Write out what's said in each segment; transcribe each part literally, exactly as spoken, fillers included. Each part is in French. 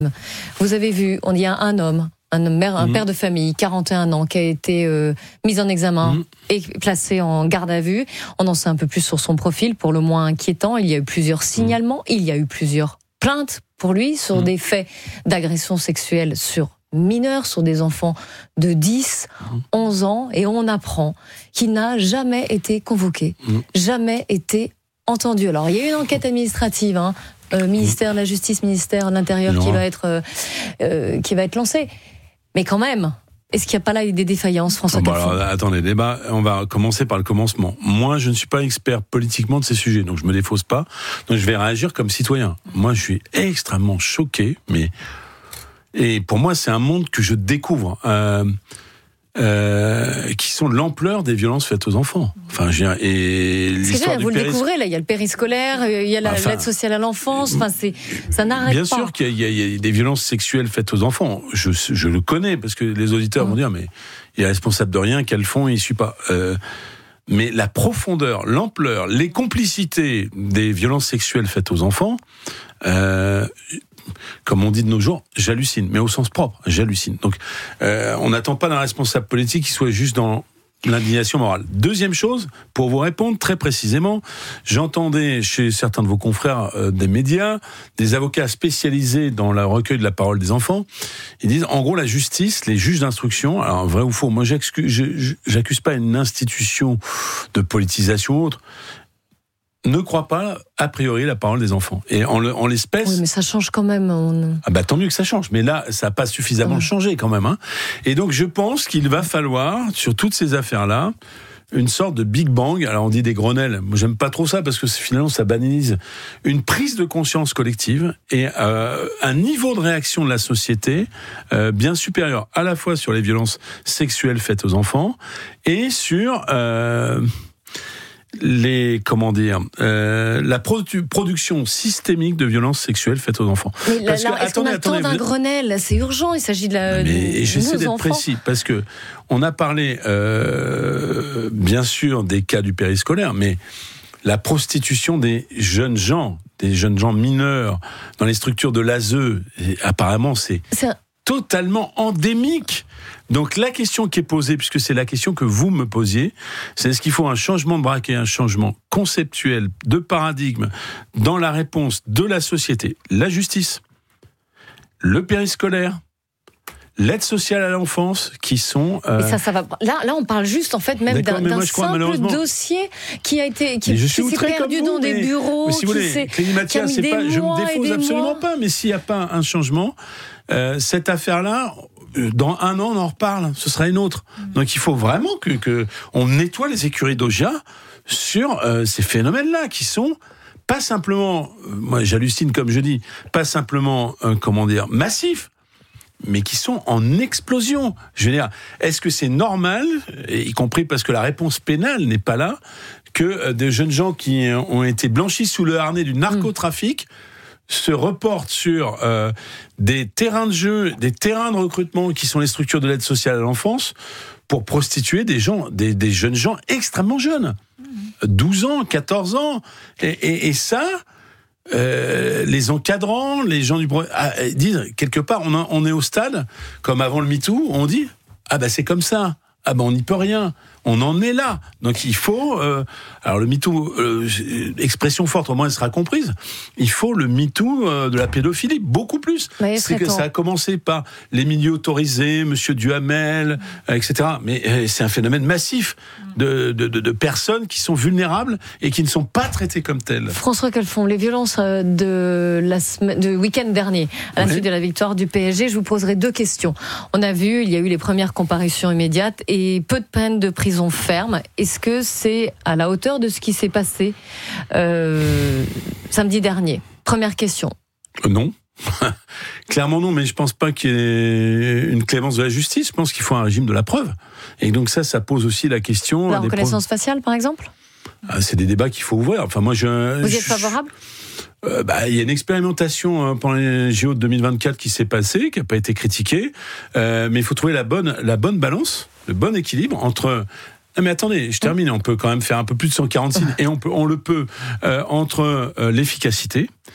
Vous avez vu, on y a un homme, un, mère, un mmh. père de famille, quarante et un ans, qui a été euh, mis en examen mmh. et placé en garde à vue. On en sait un peu plus sur son profil, pour le moins inquiétant. Il y a eu plusieurs signalements, mmh. il y a eu plusieurs plaintes pour lui sur mmh. des faits d'agression sexuelle sur mineurs, sur des enfants de dix, onze ans, et on apprend qu'il n'a jamais été convoqué, mmh. jamais été entendu. Alors, il y a eu une enquête administrative, hein, euh, ministère de la Justice, ministère de l'Intérieur, non. qui va être euh, euh, qui va être lancé. Mais quand même, est-ce qu'il n'y a pas là des défaillances, François bon, Calfon ? alors, attendez, débat, on va commencer par le commencement. Moi, je ne suis pas expert politiquement de ces sujets, donc je me défausse pas. Donc je vais réagir comme citoyen. Moi, je suis extrêmement choqué, mais et pour moi, c'est un monde que je découvre. Euh, Euh, qui sont de l'ampleur des violences faites aux enfants. Enfin, je viens et l'histoire du vous péris... le découvrez là. Il y a le périscolaire, il y a la, enfin, l'aide sociale à l'enfance. Enfin, c'est ça n'arrête bien pas. Bien sûr qu'il y a, il y a des violences sexuelles faites aux enfants. Je, je le connais parce que les auditeurs mmh. vont dire mais il est responsable de rien, qu'elles font, il suit pas. Euh, mais la profondeur, l'ampleur, les complicités des violences sexuelles faites aux enfants. Euh, Comme on dit de nos jours, j'hallucine, mais au sens propre, j'hallucine. Donc, euh, on n'attend pas d'un responsable politique qui soit juste dans l'indignation morale. Deuxième chose, pour vous répondre très précisément, j'entendais chez certains de vos confrères euh, des médias, des avocats spécialisés dans le recueil de la parole des enfants, ils disent, en gros, la justice, les juges d'instruction, alors vrai ou faux, moi j'accuse, j'accuse pas une institution de politisation ou autre, ne croit pas, a priori, la parole des enfants. Et en, le, en l'espèce... Oui, mais ça change quand même. On... Ah bah tant mieux que ça change. Mais là, ça n'a pas suffisamment ouais. changé quand même. Hein. Et donc, je pense qu'il va falloir, sur toutes ces affaires-là, une sorte de Big Bang. Alors, on dit des Grenelles. Moi, j'aime pas trop ça parce que finalement, ça banalise une prise de conscience collective et euh, un niveau de réaction de la société euh, bien supérieur à la fois sur les violences sexuelles faites aux enfants et sur... Euh, les comment dire euh, la produ- production systémique de violences sexuelles faites aux enfants. Mais là, parce que, là, est-ce attendez, qu'on attend d'un vous... Grenelle ? C'est urgent, il s'agit de la. Mais de j'essaie d'être enfants. précis parce que on a parlé euh, bien sûr des cas du périscolaire, mais la prostitution des jeunes gens, des jeunes gens mineurs dans les structures de l'A S E, apparemment c'est. c'est un... totalement endémique. Donc la question qui est posée, puisque c'est la question que vous me posiez, c'est est-ce qu'il faut un changement de braquet, un changement conceptuel, de paradigme, dans la réponse de la société, la justice, le périscolaire, l'aide sociale à l'enfance, qui sont... Euh... Mais ça, ça va... Là, là, on parle juste, en fait, même d'un, d'un simple dossier qui a été, qui, qui s'est perdu vous, dans des bureaux, mais si vous voulez, Clélie Mathias, c'est pas, je me défause absolument mois. pas, mais s'il n'y a pas un changement, euh, cette affaire-là, dans un an, on en reparle, ce sera une autre. Mmh. Donc, il faut vraiment que, que on nettoie les écuries d'Augia sur euh, ces phénomènes-là, qui sont pas simplement, euh, moi j'hallucine comme je dis, pas simplement, euh, comment dire, massifs, mais qui sont en explosion. Je veux dire, est-ce que c'est normal, y compris parce que la réponse pénale n'est pas là, que euh, des jeunes gens qui ont été blanchis sous le harnais du narcotrafic mmh. se reportent sur euh, des terrains de jeu, des terrains de recrutement qui sont les structures de l'aide sociale à l'enfance pour prostituer des gens, des, des jeunes gens extrêmement jeunes, mmh. douze ans, quatorze ans, et, et, et ça... Euh, les encadrants, les gens du ah, disent quelque part on, a, on est au stade comme avant le MeToo, où on dit ah bah c'est comme ça, ah bah on n'y peut rien, on en est là. Donc il faut euh, alors le MeToo, euh, expression forte, au moins elle sera comprise. Il faut le MeToo euh, de la pédophilie beaucoup plus. Mais c'est que temps. Ça a commencé par les milieux autorisés, Monsieur Duhamel, mmh. euh, et cetera. Mais euh, c'est un phénomène massif de, de, de, de personnes qui sont vulnérables et qui ne sont pas traitées comme telles. François Calfon, les violences de la semaine, de week-end dernier, à la oui. suite de la victoire du P S G, je vous poserai deux questions. On a vu, il y a eu les premières comparutions immédiates et peu de peine de prison ferme. Est-ce que c'est à la hauteur de ce qui s'est passé euh, samedi dernier ? Première question. Euh, non. Clairement non, mais je pense pas qu'il y ait une clémence de la justice. Je pense qu'il faut un régime de la preuve. Et donc ça, ça pose aussi la question... La reconnaissance pro... faciale, par exemple ? Ah, c'est des débats qu'il faut ouvrir. Enfin, moi, je, Vous je, êtes favorable ? euh, bah, il y a une expérimentation hein, pendant les J O de deux mille vingt-quatre qui s'est passée, qui n'a pas été critiquée. Euh, mais il faut trouver la bonne, la bonne balance, le bon équilibre entre... Non mais attendez, je termine. On peut quand même faire un peu plus de cent quarante signes et on peut, on le peut euh, entre euh, l'efficacité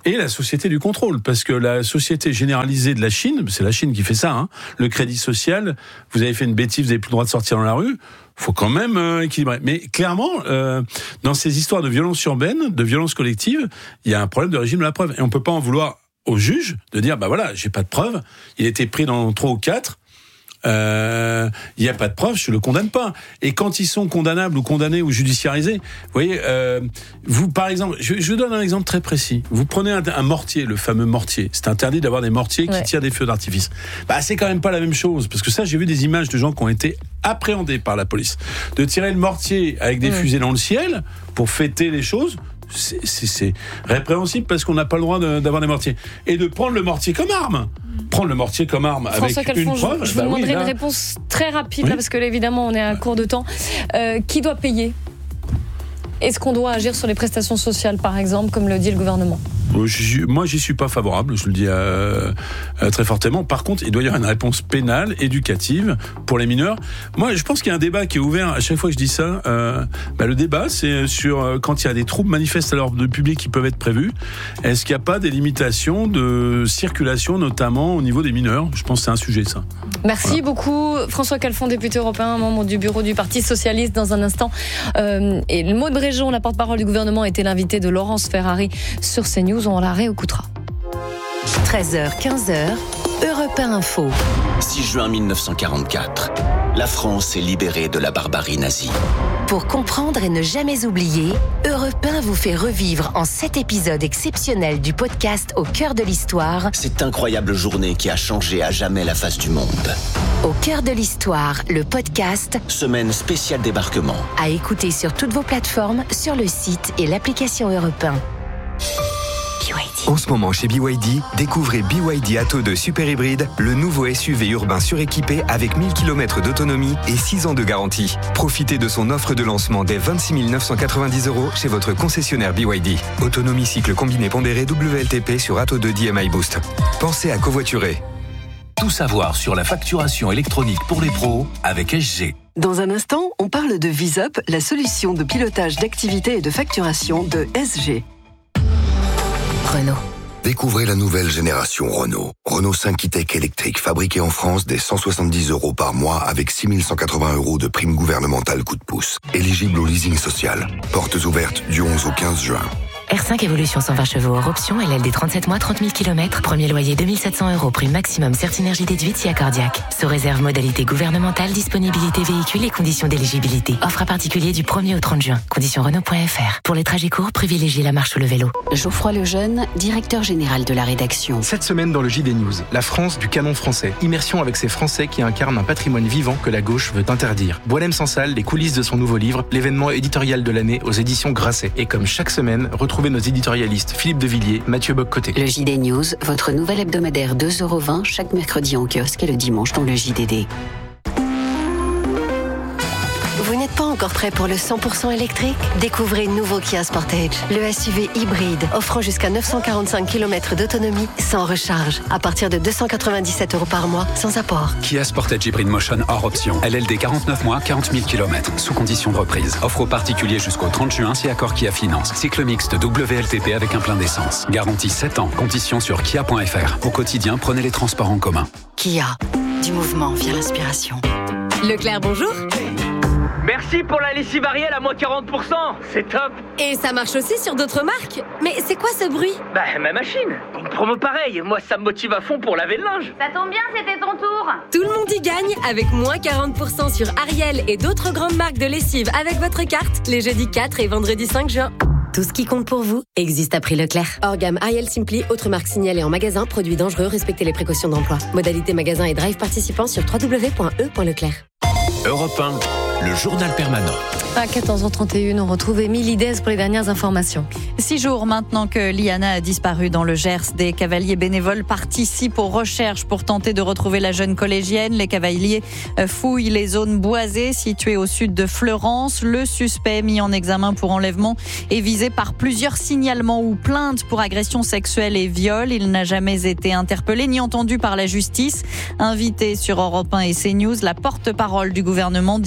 et la société du contrôle, parce que la société généralisée de la Chine, c'est la Chine qui fait ça, hein, le crédit social, vous avez fait une bêtise, vous n'avez plus le droit de sortir dans la rue, faut quand même euh, équilibrer. Mais clairement, euh, dans ces histoires de violence urbaine, de violence collective, il y a un problème de régime de la preuve. Et on peut pas en vouloir au juge de dire, bah voilà, j'ai pas de preuve, il était pris dans trois ou quatre, il euh, n'y a pas de preuve, je le condamne pas. Et quand ils sont condamnables ou condamnés ou judiciarisés, vous voyez, euh, vous par exemple, je, je donne un exemple très précis. Vous prenez un, un mortier, le fameux mortier. C'est interdit d'avoir des mortiers qui ouais. tirent des feux d'artifice. Bah c'est quand même pas la même chose, parce que ça, j'ai vu des images de gens qui ont été appréhendés par la police, de tirer le mortier avec des mmh. fusées dans le ciel pour fêter les choses. C'est, c'est, c'est répréhensible parce qu'on n'a pas le droit de, d'avoir des mortiers. Et de prendre le mortier comme arme. Prendre le mortier comme arme François avec Calfon, une preuve. Je, je bah vous demanderai oui, là... une réponse très rapide, oui. là, parce que là, évidemment, on est à court de temps. Euh, qui doit payer ? Est-ce qu'on doit agir sur les prestations sociales, par exemple, comme le dit le gouvernement ? Moi, j'y suis pas favorable, je le dis euh, euh, très fortement. Par contre, il doit y avoir une réponse pénale, éducative pour les mineurs. Moi, je pense qu'il y a un débat qui est ouvert. À chaque fois que je dis ça, euh, bah, le débat, c'est sur euh, quand il y a des troubles manifestes à l'ordre public qui peuvent être prévus. Est-ce qu'il n'y a pas des limitations de circulation, notamment au niveau des mineurs ? Je pense que c'est un sujet, ça. Merci voilà. beaucoup, François Calfon, député européen, membre du bureau du Parti socialiste. Dans un instant, euh, et le Maud Bréjon, la porte-parole du gouvernement, était l'invité de Laurence Ferrari sur CNews. On la réécoutera. treize heures quinze, Europe un Info. six juin mille neuf cent quarante-quatre. La France est libérée de la barbarie nazie. Pour comprendre et ne jamais oublier, Europe un vous fait revivre en sept épisodes exceptionnels du podcast Au cœur de l'histoire. Cette incroyable journée qui a changé à jamais la face du monde. Au cœur de l'histoire, le podcast. Semaine spéciale débarquement. À écouter sur toutes vos plateformes, sur le site et l'application Europe un. En ce moment chez B Y D, découvrez B Y D Atto deux Super Hybride, le nouveau S U V urbain suréquipé avec mille kilomètres d'autonomie et six ans de garantie. Profitez de son offre de lancement dès vingt-six mille neuf cent quatre-vingt-dix euros chez votre concessionnaire B Y D. Autonomie cycle combiné pondéré W L T P sur Atto deux D M I Boost. Pensez à covoiturer. Tout savoir sur la facturation électronique pour les pros avec S G. Dans un instant, on parle de VisUp, la solution de pilotage d'activité et de facturation de S G. Renault. Découvrez la nouvelle génération Renault. Renault cinq e-Tech électrique, fabriqué en France dès cent soixante-dix euros par mois avec six mille cent quatre-vingts euros de prime gouvernementale coup de pouce. Éligible au leasing social. Portes ouvertes du onze au quinze juin. R cinq Evolution cent vingt chevaux hors option, L L D trente-sept mois, trente mille kilomètres. Premier loyer deux mille sept cents euros, prime maximum Certinergie déduite si accordiaque. Sous réserve modalité gouvernementale, disponibilité véhicule et conditions d'éligibilité. Offre à particulier du premier au trente juin. Conditions Renault point F R. Pour les trajets courts, privilégiez la marche ou le vélo. Geoffroy Lejeune, directeur général de la rédaction. Cette semaine dans le J D News, la France du canon français. Immersion avec ces Français qui incarnent un patrimoine vivant que la gauche veut interdire. Boualem Sansal, les coulisses de son nouveau livre, l'événement éditorial de l'année aux éditions Grasset. Et comme chaque semaine, retrouvez nos éditorialistes Philippe Devilliers, Mathieu Bock-Côté. Le J D News, votre nouvel hebdomadaire deux euros vingt chaque mercredi en kiosque et le dimanche dans le J D D. Vous n'êtes pas encore prêt pour le cent pour cent électrique ? Découvrez le nouveau Kia Sportage, le S U V hybride offrant jusqu'à neuf cent quarante-cinq kilomètres d'autonomie sans recharge, à partir de deux cent quatre-vingt-dix-sept euros par mois, sans apport. Kia Sportage Hybrid Motion hors option. L L D quarante-neuf mois, quarante mille kilomètres, sous condition de reprise. Offre aux particuliers jusqu'au trente juin si accord Kia Finance. Cycle mixte W L T P avec un plein d'essence. Garantie sept ans. Conditions sur kia point F R. Au quotidien, prenez les transports en commun. Kia, du mouvement via l'inspiration. Leclerc, bonjour. Merci pour la lessive Ariel à moins quarante pour cent, c'est top. Et ça marche aussi sur d'autres marques. Mais c'est quoi ce bruit ? Bah ma machine, une promo pareille, moi ça me motive à fond pour laver le linge. Ça tombe bien, c'était ton tour. Tout le monde y gagne avec moins quarante pour cent sur Ariel et d'autres grandes marques de lessive avec votre carte les jeudis quatre et vendredi cinq juin. Tout ce qui compte pour vous existe à prix Leclerc. Hors gamme Ariel Simply, autres marques signalées en magasin, produits dangereux, respectez les précautions d'emploi. Modalité magasin et drive participants sur w w w point e point leclerc. Europe un, le journal permanent. À quatorze heures trente et une, on retrouve Émilie Dez pour les dernières informations. Six jours maintenant que Liana a disparu dans le Gers, des cavaliers bénévoles participent aux recherches pour tenter de retrouver la jeune collégienne. Les cavaliers fouillent les zones boisées situées au sud de Fleurance. Le suspect mis en examen pour enlèvement est visé par plusieurs signalements ou plaintes pour agression sexuelle et viol. Il n'a jamais été interpellé ni entendu par la justice. Invité sur Europe un et CNews, la porte-parole du gouvernement dit partager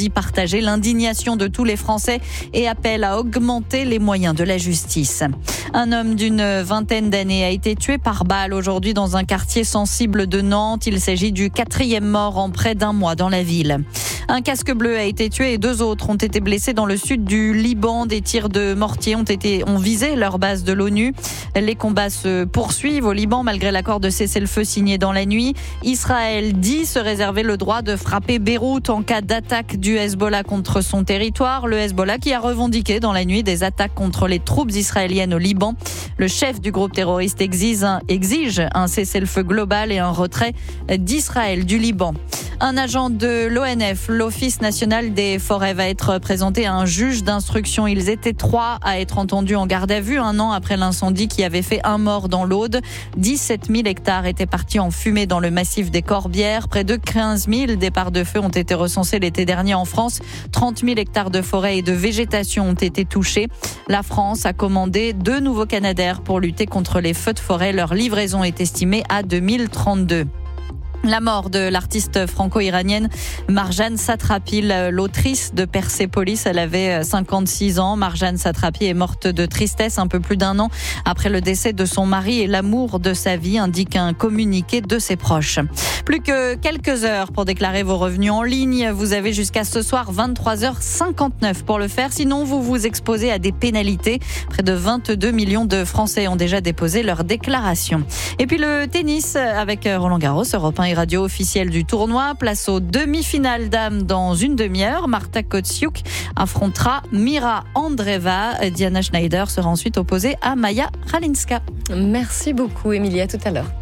partager l'indignation de tous les Français et appelle à augmenter les moyens de la justice. Un homme d'une vingtaine d'années a été tué par balle aujourd'hui dans un quartier sensible de Nantes. Il s'agit du quatrième mort en près d'un mois dans la ville. Un casque bleu a été tué et deux autres ont été blessés dans le sud du Liban. Des tirs de mortier ont été ont visé leur base de l'ONU. Les combats se poursuivent au Liban malgré l'accord de cessez-le-feu signé dans la nuit. Israël dit se réserver le droit de frapper Beyrouth en cas d'attaque du Hezbollah contre son territoire. Le Hezbollah qui a revendiqué dans la nuit des attaques contre les troupes israéliennes au Liban. Le chef du groupe terroriste exige un, exige un cessez-le-feu global et un retrait d'Israël du Liban. Un agent de l'O N F, l'Office national des forêts, va être présenté à un juge d'instruction. Ils étaient trois à être entendus en garde à vue un an après l'incendie qui avait fait un mort dans l'Aude. dix-sept mille hectares étaient partis en fumée dans le massif des Corbières. Près de quinze mille départs de feu ont été recensés l'été dernier en France. trente mille hectares de forêt et de végétation ont été touchés. La France a commandé deux nouveaux Canadair pour lutter contre les feux de forêt. Leur livraison est estimée à deux mille trente-deux. La mort de l'artiste franco-iranienne Marjane Satrapi, l'autrice de Persépolis. Elle avait cinquante-six ans. Marjane Satrapi est morte de tristesse un peu plus d'un an après le décès de son mari et l'amour de sa vie, indique un communiqué de ses proches. Plus que quelques heures pour déclarer vos revenus en ligne. Vous avez jusqu'à ce soir vingt-trois heures cinquante-neuf pour le faire. Sinon, vous vous exposez à des pénalités. Près de vingt-deux millions de Français ont déjà déposé leur déclaration. Et puis le tennis avec Roland Garros, Europe un et radio officielle du tournoi. Place aux demi-finales dames dans une demi-heure. Marta Kotsiuk affrontera Mira Andreeva. Diana Schneider sera ensuite opposée à Maya Ralinska. Merci beaucoup, Émilie. À tout à l'heure.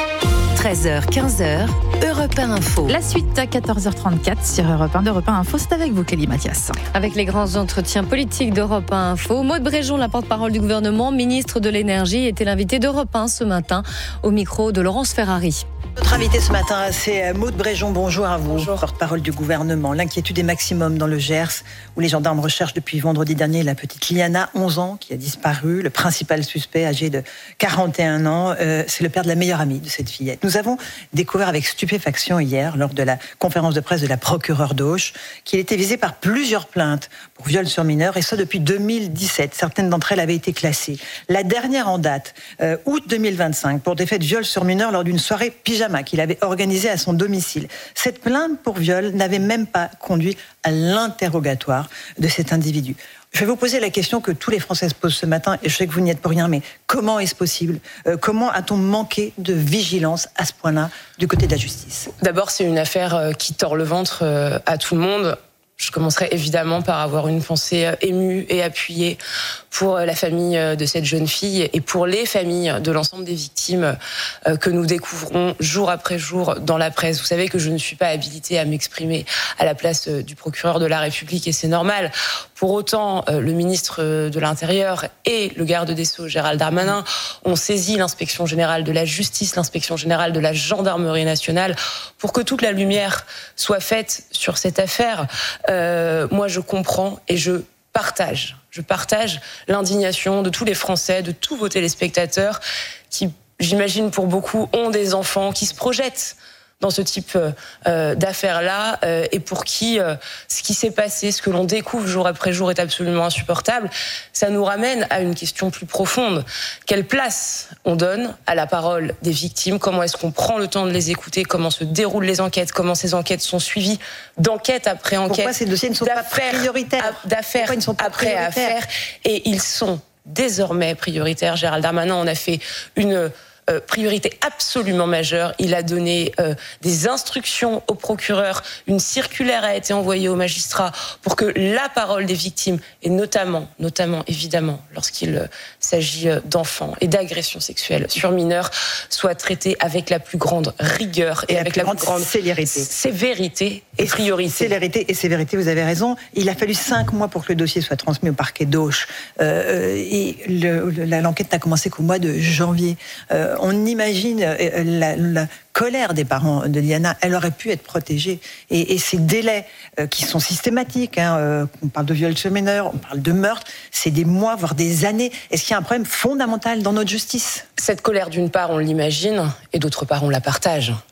treize heures, quinze heures, Europe un Info. La suite à quatorze heures trente-quatre sur Europe un d'Europe un Info, c'est avec vous, Kelly Mathias. Avec les grands entretiens politiques d'Europe un Info, Maud Bréjon, la porte-parole du gouvernement, ministre de l'Énergie, était l'invité d'Europe un ce matin au micro de Laurence Ferrari. Notre invité ce matin, c'est Maud Bréjon. Bonjour à vous, Bonjour. Porte-parole du gouvernement. L'inquiétude est maximum dans le Gers, où les gendarmes recherchent depuis vendredi dernier la petite Liana, onze ans, qui a disparu. Le principal suspect, âgé de quarante et un ans, euh, c'est le père de la meilleure amie de cette fillette. Nous avons découvert avec stupéfaction hier, lors de la conférence de presse de la procureure d'Auch, qu'il était visé par plusieurs plaintes pour viol sur mineur, et ça depuis deux mille dix-sept. Certaines d'entre elles avaient été classées. La dernière en date, euh, août deux mille vingt-cinq, pour des faits de viol sur mineur lors d'une soirée pyjama qu'il avait organisée à son domicile. Cette plainte pour viol n'avait même pas conduit à l'interrogatoire de cet individu. Je vais vous poser la question que tous les Français se posent ce matin, et je sais que vous n'y êtes pour rien, mais comment est-ce possible ? euh, Comment a-t-on manqué de vigilance à ce point-là du côté de la justice ? D'abord, c'est une affaire qui tord le ventre à tout le monde. Je commencerai évidemment par avoir une pensée émue et appuyée pour la famille de cette jeune fille et pour les familles de l'ensemble des victimes que nous découvrons jour après jour dans la presse. Vous savez que je ne suis pas habilitée à m'exprimer à la place du procureur de la République, et c'est normal. Pour autant, le ministre de l'Intérieur et le garde des Sceaux, Gérald Darmanin, ont saisi l'inspection générale de la justice, l'inspection générale de la gendarmerie nationale, pour que toute la lumière soit faite sur cette affaire. Euh, moi, je comprends et je partage. Je partage l'indignation de tous les Français, de tous vos téléspectateurs qui, j'imagine pour beaucoup, ont des enfants, qui se projettent dans ce type euh, d'affaires-là, euh, et pour qui euh, ce qui s'est passé, ce que l'on découvre jour après jour est absolument insupportable. Ça nous ramène à une question plus profonde. Quelle place on donne à la parole des victimes ? Comment est-ce qu'on prend le temps de les écouter ? Comment se déroulent les enquêtes ? Comment ces enquêtes sont suivies d'enquête après enquête ? Pourquoi ces dossiers ne sont pas prioritaires ? D'affaires ils ne sont pas après affaires. Et ils sont désormais prioritaires. Gérald Darmanin en a fait une Euh, priorité absolument majeure. Il a donné euh, des instructions au procureur, une circulaire a été envoyée aux magistrats pour que la parole des victimes, et notamment, notamment évidemment, lorsqu'il euh, s'agit euh, d'enfants et d'agressions sexuelles sur mineurs, soit traitée avec la plus grande rigueur et, et avec la, la plus grande célérité. sévérité et priorité. Célérité et sévérité, vous avez raison. Il a fallu cinq mois pour que le dossier soit transmis au parquet d'Auch. Euh, et le, le, l'enquête n'a commencé qu'au mois de janvier. Euh, On imagine la, la colère des parents de Liana. Elle aurait pu être protégée. Et, et ces délais euh, qui sont systématiques, hein, euh, on parle de viol sur mineur, on parle de meurtre, c'est des mois, voire des années. Est-ce qu'il y a un problème fondamental dans notre justice ? Cette colère, d'une part, on l'imagine, et d'autre part, on la partage.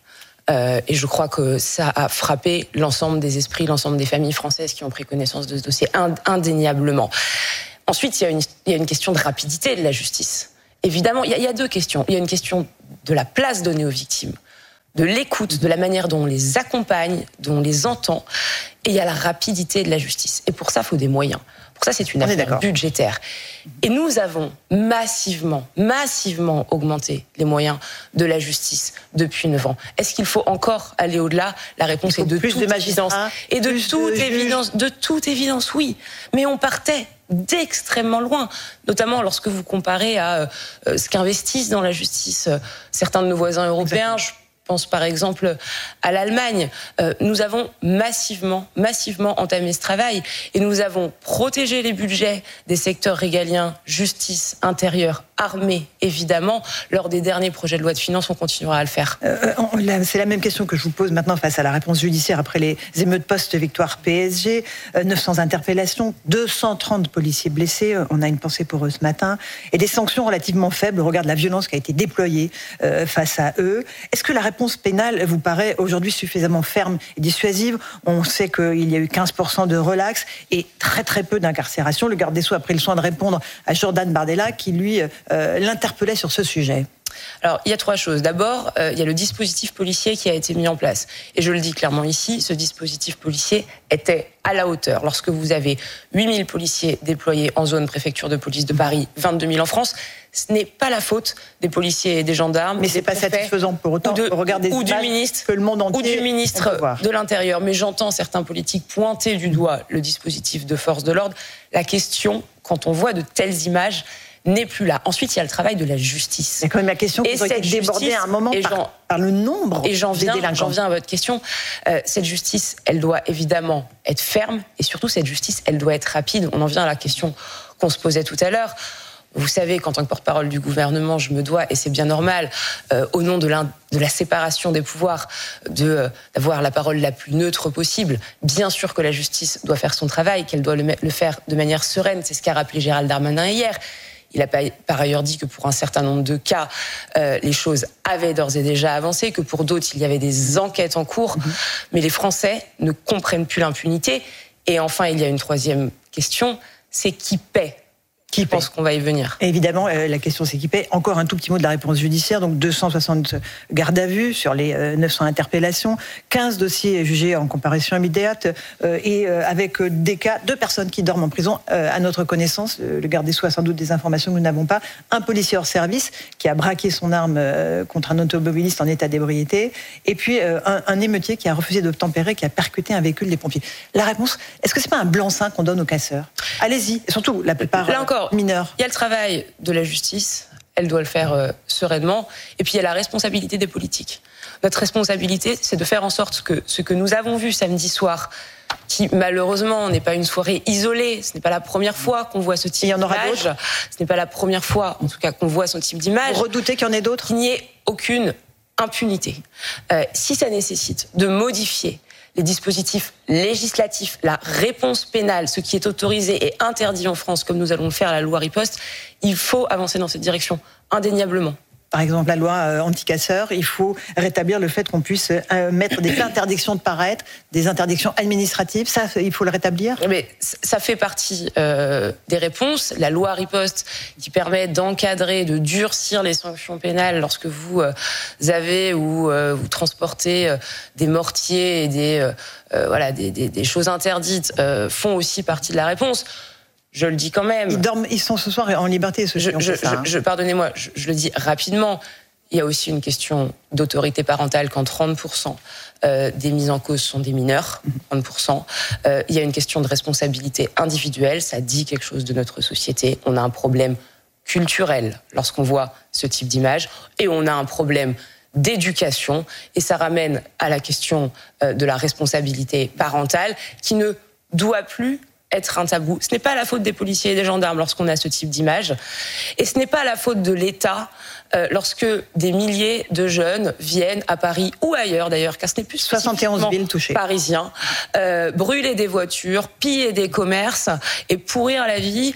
Euh, et je crois que ça a frappé l'ensemble des esprits, l'ensemble des familles françaises qui ont pris connaissance de ce dossier, indéniablement. Ensuite, il y a une, il y a une question de rapidité de la justice. Évidemment, il y a, il y a deux questions. Il y a une question de la place donnée aux victimes, de l'écoute, de la manière dont on les accompagne, dont on les entend, et il y a la rapidité de la justice. Et pour ça, il faut des moyens. Pour ça, c'est une affaire budgétaire. Et nous avons massivement, massivement augmenté les moyens de la justice depuis neuf ans. Est-ce qu'il faut encore aller au-delà ? La réponse est de toute évidence. Et de toute évidence, de toute évidence, oui. Mais on partait d'extrêmement loin, notamment lorsque vous comparez à euh, ce qu'investissent dans la justice euh, certains de nos voisins européens. Je pense par exemple à l'Allemagne. Euh, nous avons massivement, massivement entamé ce travail et nous avons protégé les budgets des secteurs régaliens, justice, intérieur, armée, évidemment. Lors des derniers projets de loi de finances, on continuera à le faire. Euh, c'est la même question que je vous pose maintenant face à la réponse judiciaire après les émeutes post-victoire P S G. Euh, neuf cents interpellations, deux cent trente policiers blessés. On a une pensée pour eux ce matin. Et des sanctions relativement faibles au regard de la violence qui a été déployée euh, face à eux. Est-ce que la réponse pénale vous paraît aujourd'hui suffisamment ferme et dissuasive ? On sait qu'il y a eu quinze pour cent de relax et très très peu d'incarcération. Le garde des Sceaux a pris le soin de répondre à Jordan Bardella qui lui euh, l'interpellait sur ce sujet. Alors, il y a trois choses. D'abord, euh, il y a le dispositif policier qui a été mis en place. Et je le dis clairement ici, ce dispositif policier était à la hauteur. Lorsque vous avez huit mille policiers déployés en zone préfecture de police de Paris, vingt-deux mille en France, ce n'est pas la faute des policiers et des gendarmes. Mais c'est pas satisfaisant pour autant. Ou, de, au regard des ou du ministre, que le monde entier ou du ministre de l'Intérieur. Mais j'entends certains politiques pointer du doigt le dispositif de force de l'ordre. La question, quand on voit de telles images, n'est plus là. Ensuite, il y a le travail de la justice. C'est quand même la question qui doit être débordée à un moment par, par le nombre et j'en viens, des délinquants. J'en viens à votre question. Euh, cette justice, elle doit évidemment être ferme et surtout, cette justice, elle doit être rapide. On en vient à la question qu'on se posait tout à l'heure. Vous savez qu'en tant que porte-parole du gouvernement, je me dois, et c'est bien normal, euh, au nom de, de la séparation des pouvoirs, de, euh, d'avoir la parole la plus neutre possible. Bien sûr que la justice doit faire son travail, qu'elle doit le, le faire de manière sereine. C'est ce qu'a rappelé Gérald Darmanin hier. Il a par ailleurs dit que pour un certain nombre de cas, euh, les choses avaient d'ores et déjà avancé, que pour d'autres, il y avait des enquêtes en cours. Mmh. Mais les Français ne comprennent plus l'impunité. Et enfin, il y a une troisième question, c'est qui paie ? Qui pense qu'on va y venir ? Et évidemment, euh, la question c'est qui paie. Encore un tout petit mot de la réponse judiciaire. Donc deux cent soixante gardes à vue sur les euh, neuf cents interpellations, quinze dossiers jugés en comparution immédiate euh, et euh, avec euh, des cas, deux personnes qui dorment en prison euh, à notre connaissance. Euh, le garde des Sceaux a sans doute des informations que nous n'avons pas. Un policier hors service qui a braqué son arme euh, contre un automobiliste en état d'ébriété. Et puis euh, un, un émeutier qui a refusé d'obtempérer, qui a percuté un véhicule des pompiers. La réponse, est-ce que c'est pas un blanc-seing qu'on donne aux casseurs ? Allez-y. Et surtout, la plupart... Là encore, mineurs. Il y a le travail de la justice, elle doit le faire euh, sereinement, et puis il y a la responsabilité des politiques. Notre responsabilité, c'est de faire en sorte que ce que nous avons vu samedi soir, qui malheureusement n'est pas une soirée isolée, ce n'est pas la première fois qu'on voit ce type d'image, ce n'est pas la première fois, en tout cas, qu'on voit ce type d'image. Vous redoutez qu'il y en ait d'autres ? Qu'il n'y ait aucune impunité. Euh, si ça nécessite de modifier les dispositifs législatifs, la réponse pénale, ce qui est autorisé et interdit en France, comme nous allons le faire à la loi Riposte, il faut avancer dans cette direction, indéniablement. Par exemple, la loi euh, anti-casseurs, il faut rétablir le fait qu'on puisse euh, mettre des interdictions de paraître, des interdictions administratives. Ça, il faut le rétablir. Mais ça fait partie euh, des réponses. La loi Riposte, qui permet d'encadrer, de durcir les sanctions pénales lorsque vous euh, avez ou euh, vous transportez euh, des mortiers et des euh, euh, voilà des, des, des choses interdites, euh, font aussi partie de la réponse. Je le dis quand même. Ils dorment, ils sont ce soir en liberté. Ce je, je, ça, hein. je, je, pardonnez-moi, je, je le dis rapidement. Il y a aussi une question d'autorité parentale quand trente pour cent euh, des mises en cause sont des mineurs. trente pour cent. Euh, il y a une question de responsabilité individuelle. Ça dit quelque chose de notre société. On a un problème culturel lorsqu'on voit ce type d'image, et on a un problème d'éducation. Et ça ramène à la question euh, de la responsabilité parentale, qui ne doit plus être un tabou. Ce n'est pas la faute des policiers et des gendarmes lorsqu'on a ce type d'image. Et ce n'est pas la faute de l'État euh, lorsque des milliers de jeunes viennent à Paris ou ailleurs d'ailleurs, car ce n'est plus soixante et onze villes touchées. Parisien, euh, brûler des voitures, piller des commerces et pourrir la vie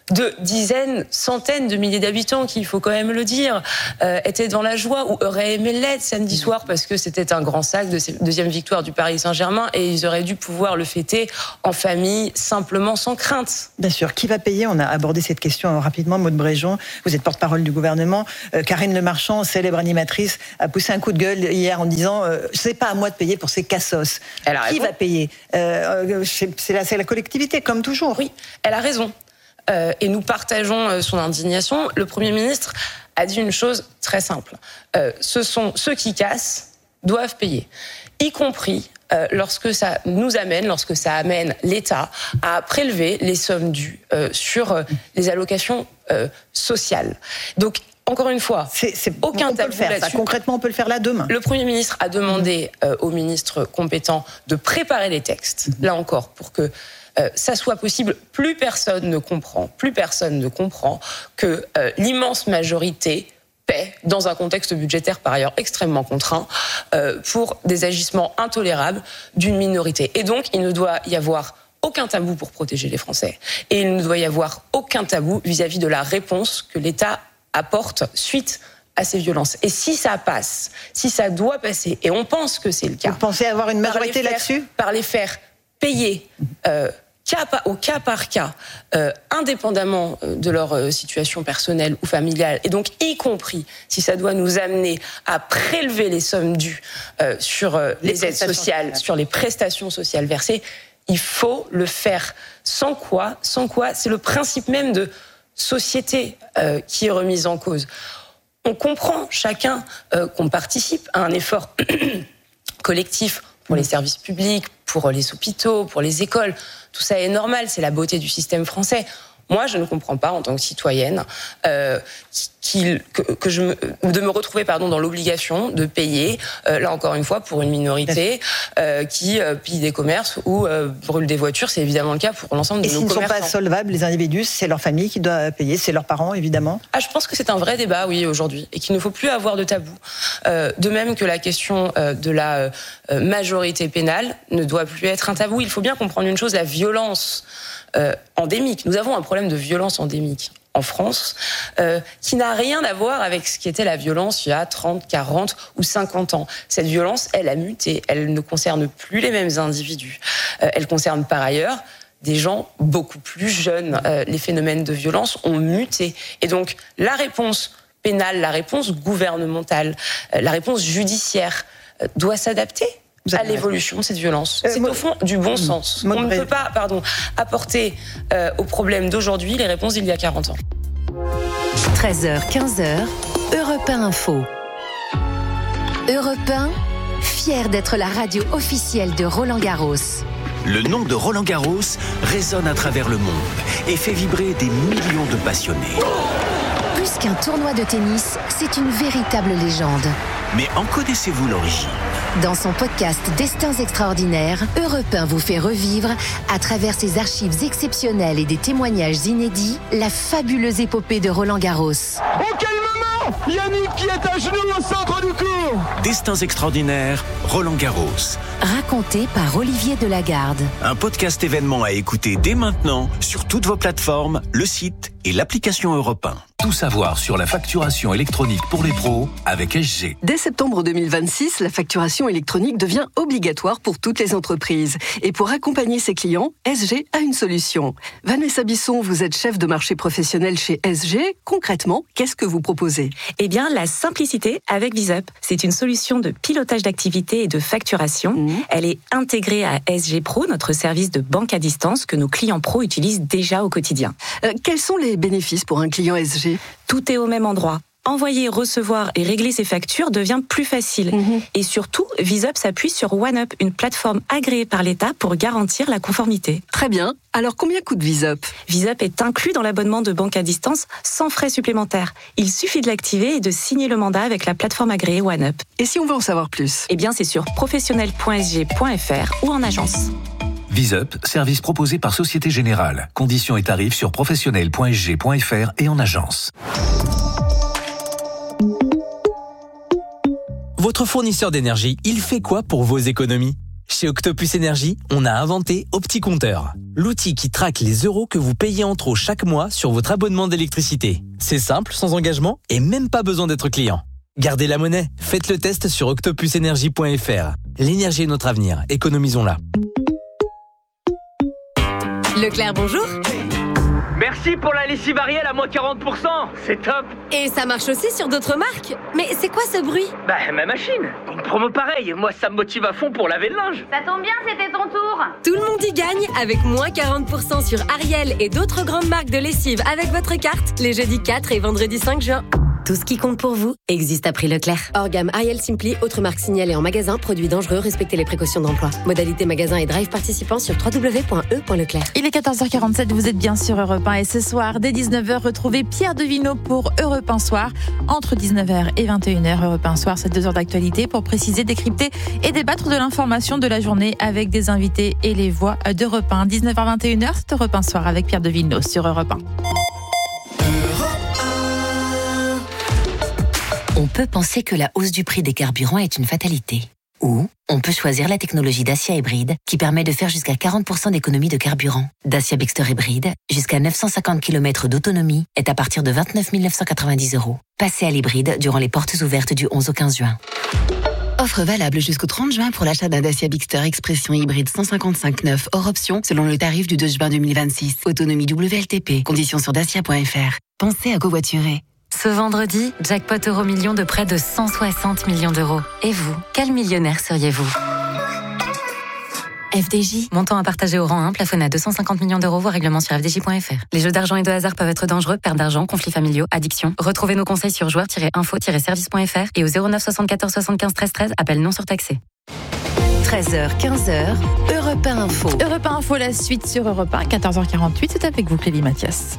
de dizaines, centaines de milliers d'habitants, qui, il faut quand même le dire, euh, étaient dans la joie ou auraient aimé l'être samedi soir parce que c'était un grand sac de cette deuxième victoire du Paris Saint-Germain et ils auraient dû pouvoir le fêter en famille, simplement, sans crainte. Bien sûr. Qui va payer ? On a abordé cette question rapidement. Maude Bréjon, vous êtes porte-parole du gouvernement. Euh, Karine Le Marchand, célèbre animatrice, a poussé un coup de gueule hier en disant euh, « c'est pas à moi de payer pour ces cassos ». Qui va payer ? euh, c'est, la, c'est la collectivité, comme toujours. Oui, elle a raison. Euh, et nous partageons son indignation. Le Premier ministre a dit une chose très simple. Euh, ce sont ceux qui cassent doivent payer, y compris euh, lorsque ça nous amène, lorsque ça amène l'État à prélever les sommes dues euh, sur euh, les allocations euh, sociales. Donc, encore une fois, c'est, c'est, aucun on peut le faire. Ça, concrètement, on peut le faire là demain. Le Premier ministre a demandé euh, aux ministres compétents de préparer les textes, mmh. là encore, pour que Euh, ça soit possible. Plus personne ne comprend, plus personne ne comprend que euh, l'immense majorité paie dans un contexte budgétaire par ailleurs extrêmement contraint euh, pour des agissements intolérables d'une minorité. Et donc, il ne doit y avoir aucun tabou pour protéger les Français. Et il ne doit y avoir aucun tabou vis-à-vis de la réponse que l'État apporte suite à ces violences. Et si ça passe, si ça doit passer, et on pense que c'est le cas... Vous pensez avoir une majorité faire, là-dessus ? Par les faire payer euh, cas par, au cas par cas, euh, indépendamment de leur euh, situation personnelle ou familiale, et donc y compris si ça doit nous amener à prélever les sommes dues euh, sur euh, les, les aides sociales, sociales, sur les prestations sociales versées, il faut le faire. Sans quoi, sans quoi, c'est le principe même de société euh, qui est remis en cause. On comprend chacun euh, qu'on participe à un effort collectif pour les services publics, pour les hôpitaux, pour les écoles. Tout ça est normal, c'est la beauté du système français. Moi, je ne comprends pas, en tant que citoyenne, euh, qu'il, que, que je me, de me retrouver pardon, dans l'obligation de payer, euh, là encore une fois, pour une minorité euh, qui euh, pille des commerces ou euh, brûle des voitures. C'est évidemment le cas pour l'ensemble de Et nos commerçants. Et s'ils ne sont pas solvables, les individus, c'est leur famille qui doit payer, c'est leurs parents, évidemment. Ah, je pense que c'est un vrai débat, oui, aujourd'hui, et qu'il ne faut plus avoir de tabou. Euh, de même que la question euh, de la euh, majorité pénale ne doit plus être un tabou. Il faut bien comprendre une chose, la violence Euh, endémique. Nous avons un problème de violence endémique en France euh, qui n'a rien à voir avec ce qui était la violence il y a trente, quarante ou cinquante ans. Cette violence, elle a muté. Elle ne concerne plus les mêmes individus. Euh, elle concerne par ailleurs des gens beaucoup plus jeunes. Euh, les phénomènes de violence ont muté. Et donc, la réponse pénale, la réponse gouvernementale, euh, la réponse judiciaire euh, doit s'adapter à l'évolution de cette violence. C'est au fond du bon sens. On ne peut pas, pardon, apporter euh, aux problèmes d'aujourd'hui les réponses d'il y a quarante ans. treize heures, quinze heures, Europe un Info. Europe un, fier d'être la radio officielle de Roland Garros. Le nom de Roland Garros résonne à travers le monde et fait vibrer des millions de passionnés. Plus qu'un tournoi de tennis, c'est une véritable légende. Mais en connaissez-vous l'origine ? Dans son podcast Destins extraordinaires, Europe un vous fait revivre, à travers ses archives exceptionnelles et des témoignages inédits, la fabuleuse épopée de Roland Garros. Oh, quel moment ! Yannick qui est à genoux au centre du court. Destins extraordinaires, Roland Garros. Raconté par Olivier Delagarde. Un podcast événement à écouter dès maintenant sur toutes vos plateformes, le site et l'application Europe un. Tout savoir sur la facturation électronique pour les pros avec S G. Dès septembre deux mille vingt-six, la facturation électronique devient obligatoire pour toutes les entreprises. Et pour accompagner ses clients, S G a une solution. Vanessa Bisson, vous êtes chef de marché professionnel chez S G. Concrètement, qu'est-ce que vous proposez ? Eh bien, la simplicité avec VisUp. C'est une solution de pilotage d'activité et de facturation. Mmh. Elle est intégrée à S G Pro, notre service de banque à distance que nos clients pros utilisent déjà au quotidien. Euh, quels sont les bénéfices pour un client S G ? Tout est au même endroit. Envoyer, recevoir et régler ses factures devient plus facile. Mmh. Et surtout, VisUp s'appuie sur OneUp, une plateforme agréée par l'État pour garantir la conformité. Très bien. Alors, combien coûte VisUp ? VisUp est inclus dans l'abonnement de banque à distance sans frais supplémentaires. Il suffit de l'activer et de signer le mandat avec la plateforme agréée OneUp. Et si on veut en savoir plus ? Eh bien, c'est sur professionnel point s g point f r ou en agence. VisUp, service proposé par Société Générale. Conditions et tarifs sur professionnel point s g point f r et en agence. Votre fournisseur d'énergie, il fait quoi pour vos économies ? Chez Octopus Énergie, on a inventé OptiCompteur, l'outil qui traque les euros que vous payez en trop chaque mois sur votre abonnement d'électricité. C'est simple, sans engagement et même pas besoin d'être client. Gardez la monnaie, faites le test sur octopus énergie point f r. L'énergie est notre avenir, économisons-la. Leclerc, bonjour. Merci pour la lessive Ariel à moins quarante pour cent, c'est top. Et ça marche aussi sur d'autres marques. Mais c'est quoi ce bruit? Bah, ma machine. Une promo pareille, moi ça me motive à fond pour laver le linge. Ça tombe bien, c'était ton tour. Tout le monde y gagne avec moins quarante pour cent sur Ariel et d'autres grandes marques de lessive avec votre carte les jeudis quatre et vendredi cinq juin. Tout ce qui compte pour vous existe à prix Leclerc. Hors gamme Ariel Simply, autre marque signalée en magasin, produits dangereux, respectez les précautions d'emploi. Modalité magasin et drive participants sur w w w point e point leclerc. Il est quatorze heures quarante-sept, vous êtes bien sur Europe un et ce soir, dès dix-neuf heures, retrouvez Pierre Devino pour Europe un Soir. Entre dix-neuf heures et vingt et une heures, Europe un Soir, c'est deux heures d'actualité pour préciser, décrypter et débattre de l'information de la journée avec des invités et les voix d'Europe un. dix-neuf heures vingt et une heures, c'est Europe un Soir avec Pierre Devino sur Europe un. On peut penser que la hausse du prix des carburants est une fatalité. Ou on peut choisir la technologie Dacia Hybride qui permet de faire jusqu'à quarante pour cent d'économie de carburant. Dacia Bigster Hybride, jusqu'à neuf cent cinquante kilomètres d'autonomie, est à partir de vingt-neuf mille neuf cent quatre-vingt-dix euros. Passez à l'hybride durant les portes ouvertes du onze au quinze juin. Offre valable jusqu'au trente juin pour l'achat d'un Dacia Bigster Expression hybride cent cinquante-cinq neuf hors option selon le tarif du deux juin deux mille vingt-six. Autonomie W L T P. Conditions sur dacia point f r. Pensez à covoiturer. Ce vendredi, jackpot euro million de près de cent soixante millions d'euros. Et vous, quel millionnaire seriez-vous ? F D J. Montant à partager au rang un, plafonné à deux cent cinquante millions d'euros, voire règlement sur f d j point f r. Les jeux d'argent et de hasard peuvent être dangereux, perte d'argent, conflits familiaux, addiction. Retrouvez nos conseils sur joueurs tiret info tiret service point f r et au zéro neuf soixante-quatorze soixante-quinze treize treize, appel non surtaxé. treize heures, quinze heures, Europe un Info. Europe un Info, la suite sur Europe un, quatorze heures quarante-huit, c'est avec vous Clélie Mathias.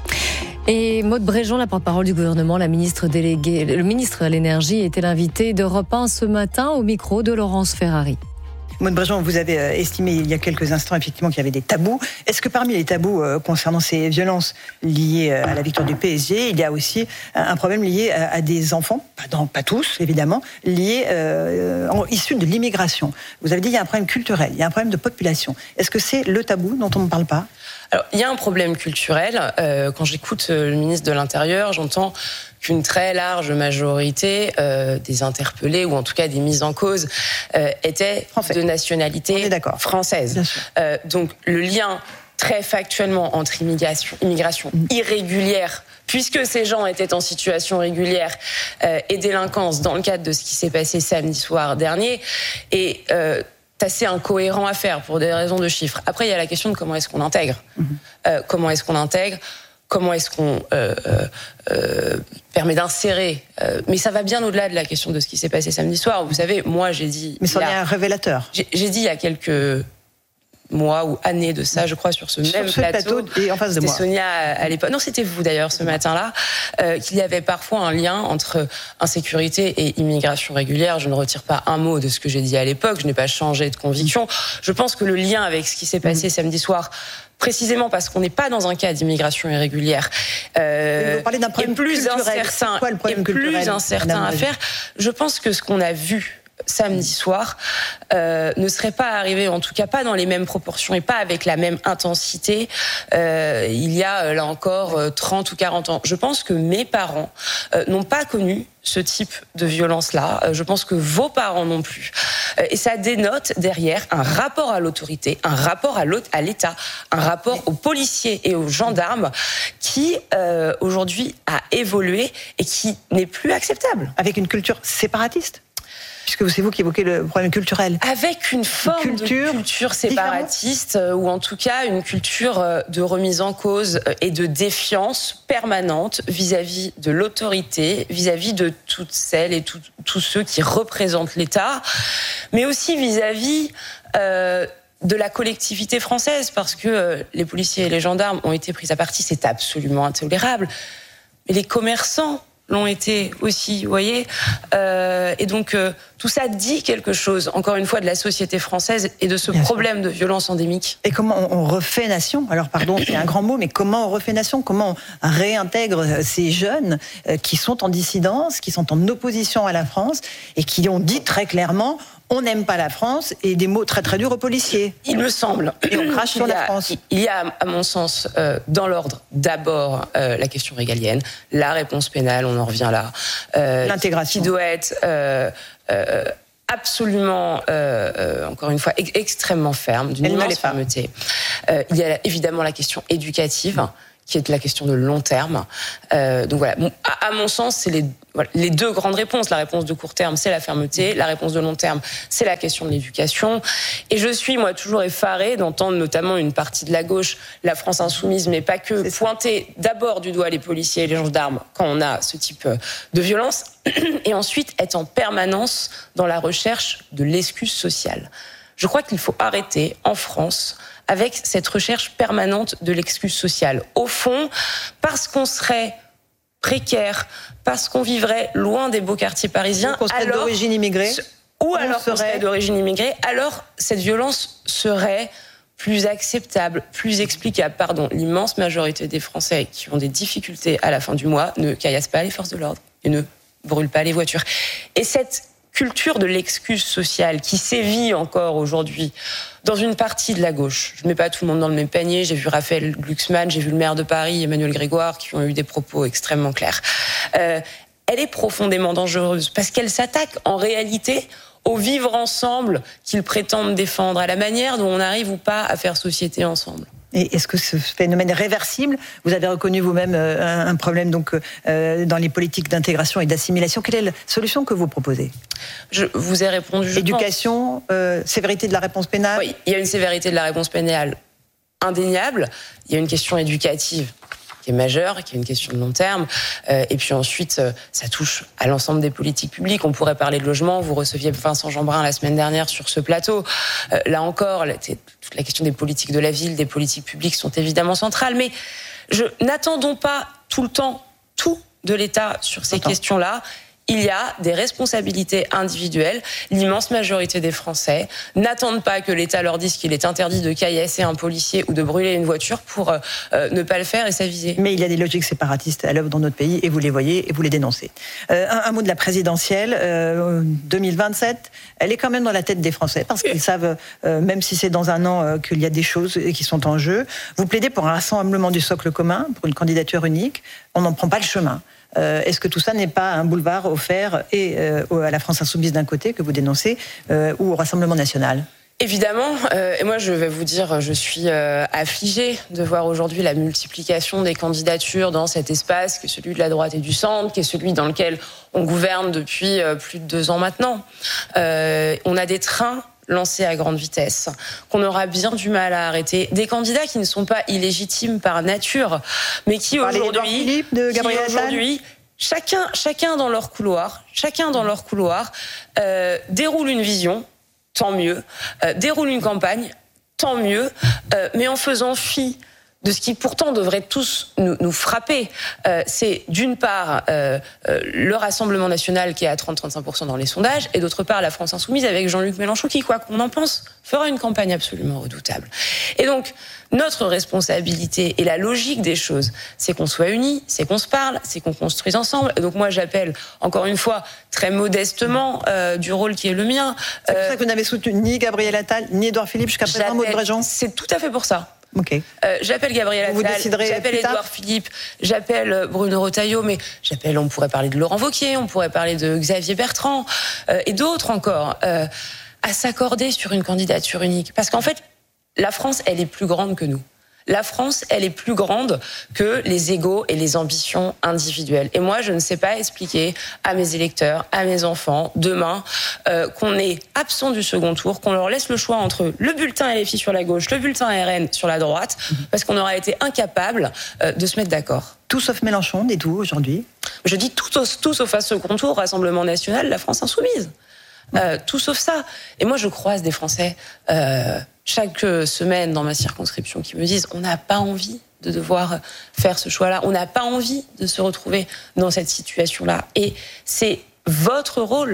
Et Maud Bréjon, la porte-parole du gouvernement, la ministre déléguée, le ministre à l'énergie, était l'invité d'Europe un ce matin au micro de Laurence Ferrari. Maud Bréjon, vous avez estimé il y a quelques instants effectivement qu'il y avait des tabous. Est-ce que parmi les tabous euh, concernant ces violences liées à la victoire du P S G, il y a aussi un problème lié à, à des enfants, pas, dans, pas tous évidemment, liés euh, en, issus de l'immigration? Vous avez dit qu'il y a un problème culturel, il y a un problème de population. Est-ce que c'est le tabou dont on ne parle pas? Alors, il y a un problème culturel. Euh, quand j'écoute le ministre de l'Intérieur, j'entends qu'une très large majorité euh, des interpellés, ou en tout cas des mises en cause, euh, étaient Français. de nationalité française. Euh, donc, le lien très factuellement entre immigration, immigration mmh. irrégulière, puisque ces gens étaient en situation régulière, euh, et délinquance dans le cadre de ce qui s'est passé samedi soir dernier, et euh, assez incohérent à faire pour des raisons de chiffres. Après, il y a la question de comment est-ce qu'on intègre. Mmh. Euh, comment est-ce qu'on intègre Comment est-ce qu'on euh, euh, permet d'insérer euh, Mais ça va bien au-delà de la question de ce qui s'est passé samedi soir. Vous savez, moi, j'ai dit... Mais c'en est un révélateur. J'ai, j'ai dit il y a quelques mois ou années de ça, je crois, sur ce sur même ce plateau, plateau et en face de c'était moi. Sonia à l'époque. Non, c'était vous d'ailleurs ce matin-là, euh, qu'il y avait parfois un lien entre insécurité et immigration régulière. Je ne retire pas un mot de ce que j'ai dit à l'époque. Je n'ai pas changé de conviction. Je pense que le lien avec ce qui s'est passé mmh. samedi soir, précisément parce qu'on n'est pas dans un cas d'immigration irrégulière, euh, vous parlez d'un problème et plus culturel. incertain, quoi, le problème et plus culturel, incertain à faire. Je pense que ce qu'on a vu samedi soir euh, ne serait pas arrivé, en tout cas pas dans les mêmes proportions et pas avec la même intensité euh, il y a là encore trente ou quarante ans. Je pense que mes parents euh, n'ont pas connu ce type de violence-là. Euh, je pense que vos parents non plus. Euh, et ça dénote derrière un rapport à l'autorité, un rapport à, à l'État, un rapport aux policiers et aux gendarmes qui euh, aujourd'hui a évolué et qui n'est plus acceptable. Avec une culture séparatiste ? Puisque c'est vous qui évoquez le problème culturel. Avec une forme une culture de culture séparatiste, différente. Ou en tout cas une culture de remise en cause et de défiance permanente vis-à-vis de l'autorité, vis-à-vis de toutes celles et tout, tous ceux qui représentent l'État, mais aussi vis-à-vis euh, de la collectivité française, parce que euh, les policiers et les gendarmes ont été pris à partie, c'est absolument intolérable. Mais les commerçants l'ont été aussi, vous voyez. Euh, et donc, euh, tout ça dit quelque chose, encore une fois, de la société française et de ce Bien problème sûr. de violence endémique. Et comment on refait nation ? Alors, pardon, c'est un grand mot, mais comment on refait nation ? Comment on réintègre ces jeunes qui sont en dissidence, qui sont en opposition à la France et qui ont dit très clairement... on n'aime pas la France et des mots très très durs aux policiers. Il me semble. Et on crache sur a, la France. Il y a, à mon sens, euh, dans l'ordre, d'abord euh, la question régalienne, la réponse pénale, on en revient là. Euh, L'intégration. Qui doit être euh, euh, absolument, euh, euh, encore une fois, e- extrêmement ferme, d'une immense fermeté. Euh, il y a évidemment la question éducative, qui est la question de long terme. Euh, donc voilà, à, à mon sens, c'est les, voilà, les deux grandes réponses. La réponse de court terme, c'est la fermeté. La réponse de long terme, c'est la question de l'éducation. Et je suis, moi, toujours effarée d'entendre notamment une partie de la gauche, la France insoumise, mais pas que, pointer d'abord du doigt les policiers et les gendarmes quand on a ce type de violence, et ensuite être en permanence dans la recherche de l'excuse sociale. Je crois qu'il faut arrêter, en France, avec cette recherche permanente de l'excuse sociale. Au fond, parce qu'on serait précaire, parce qu'on vivrait loin des beaux quartiers parisiens, qu'on serait alors, d'origine immigrée, ou alors serait... qu'on serait d'origine immigrée, alors cette violence serait plus acceptable, plus explicable. Pardon, l'immense majorité des Français qui ont des difficultés à la fin du mois ne caillassent pas les forces de l'ordre et ne brûlent pas les voitures. Et cette culture de l'excuse sociale qui sévit encore aujourd'hui dans une partie de la gauche. Je ne mets pas tout le monde dans le même panier. J'ai vu Raphaël Glucksmann, j'ai vu le maire de Paris, Emmanuel Grégoire, qui ont eu des propos extrêmement clairs. Euh, elle est profondément dangereuse parce qu'elle s'attaque en réalité au vivre ensemble qu'ils prétendent défendre, à la manière dont on arrive ou pas à faire société ensemble. Et est-ce que ce phénomène est réversible ? Vous avez reconnu vous-même un problème donc euh, dans les politiques d'intégration et d'assimilation. Quelle est la solution que vous proposez ? Je vous ai répondu. Je Éducation, euh, sévérité de la réponse pénale. Oui, il y a une sévérité de la réponse pénale indéniable. Il y a une question éducative qui est majeure, qui est une question de long terme. Euh, et puis ensuite, euh, ça touche à l'ensemble des politiques publiques. On pourrait parler de logement. Vous receviez Vincent Jeanbrun la semaine dernière sur ce plateau. Euh, là encore, la, toute la question des politiques de la ville, des politiques publiques sont évidemment centrales. Mais je, n'attendons pas tout le temps tout de l'État sur ces Attends. questions-là. Il y a des responsabilités individuelles. L'immense majorité des Français n'attendent pas que l'État leur dise qu'il est interdit de caillasser un policier ou de brûler une voiture pour euh, ne pas le faire et s'aviser. Mais il y a des logiques séparatistes à l'œuvre dans notre pays et vous les voyez et vous les dénoncez. Euh, un, un mot de la présidentielle, euh, deux mille vingt-sept, elle est quand même dans la tête des Français parce qu'ils savent, euh, même si c'est dans un an, euh, qu'il y a des choses qui sont en jeu. Vous plaidez pour un rassemblement du socle commun, pour une candidature unique. On n'en prend pas le chemin. Euh, est-ce que tout ça n'est pas un boulevard offert et euh, à la France insoumise d'un côté que vous dénoncez euh, ou au Rassemblement national ? Évidemment, euh, et moi je vais vous dire, je suis euh, affligée de voir aujourd'hui la multiplication des candidatures dans cet espace qui est celui de la droite et du centre, qui est celui dans lequel on gouverne depuis euh, plus de deux ans maintenant. Euh, on a des trains lancés à grande vitesse, qu'on aura bien du mal à arrêter. Des candidats qui ne sont pas illégitimes par nature, mais qui aujourd'hui, Philippe, de Gabriel qui aujourd'hui chacun, chacun dans leur couloir, chacun dans leur couloir, euh, déroule une vision, tant mieux, euh, déroule une campagne, tant mieux, euh, mais en faisant fi de ce qui pourtant devrait tous nous, nous frapper. Euh, c'est d'une part euh, euh, le Rassemblement national qui est à trente à trente-cinq pour cent dans les sondages, et d'autre part la France insoumise avec Jean-Luc Mélenchon qui, quoi qu'on en pense, fera une campagne absolument redoutable. Et donc, notre responsabilité et la logique des choses, c'est qu'on soit unis, c'est qu'on se parle, c'est qu'on construise ensemble. Et donc moi, j'appelle, encore une fois, très modestement, euh, du rôle qui est le mien. C'est pour ça que vous n'avez soutenu ni Gabriel Attal, ni Édouard Philippe jusqu'à présent, Maud Bréjon ? C'est tout à fait pour ça. Okay. Euh, j'appelle Gabriel Attal, j'appelle Édouard Philippe, j'appelle Bruno Retailleau, mais j'appelle, on pourrait parler de Laurent Wauquiez, on pourrait parler de Xavier Bertrand euh, et d'autres encore, euh, à s'accorder sur une candidature unique. Parce qu'en fait, la France, elle est plus grande que nous. La France, elle est plus grande que les égos et les ambitions individuelles. Et moi, je ne sais pas expliquer à mes électeurs, à mes enfants, demain, euh, qu'on est absent du second tour, qu'on leur laisse le choix entre le bulletin L F I sur la gauche, le bulletin R N sur la droite, parce qu'on aura été incapable euh, de se mettre d'accord. Tout sauf Mélenchon, dites-vous, aujourd'hui ? Je dis tout, tout sauf à ce second tour, Rassemblement national, la France insoumise. Euh, tout sauf ça. Et moi, je croise des Français euh, chaque semaine dans ma circonscription qui me disent on n'a pas envie de devoir faire ce choix-là, on n'a pas envie de se retrouver dans cette situation-là. Et c'est votre rôle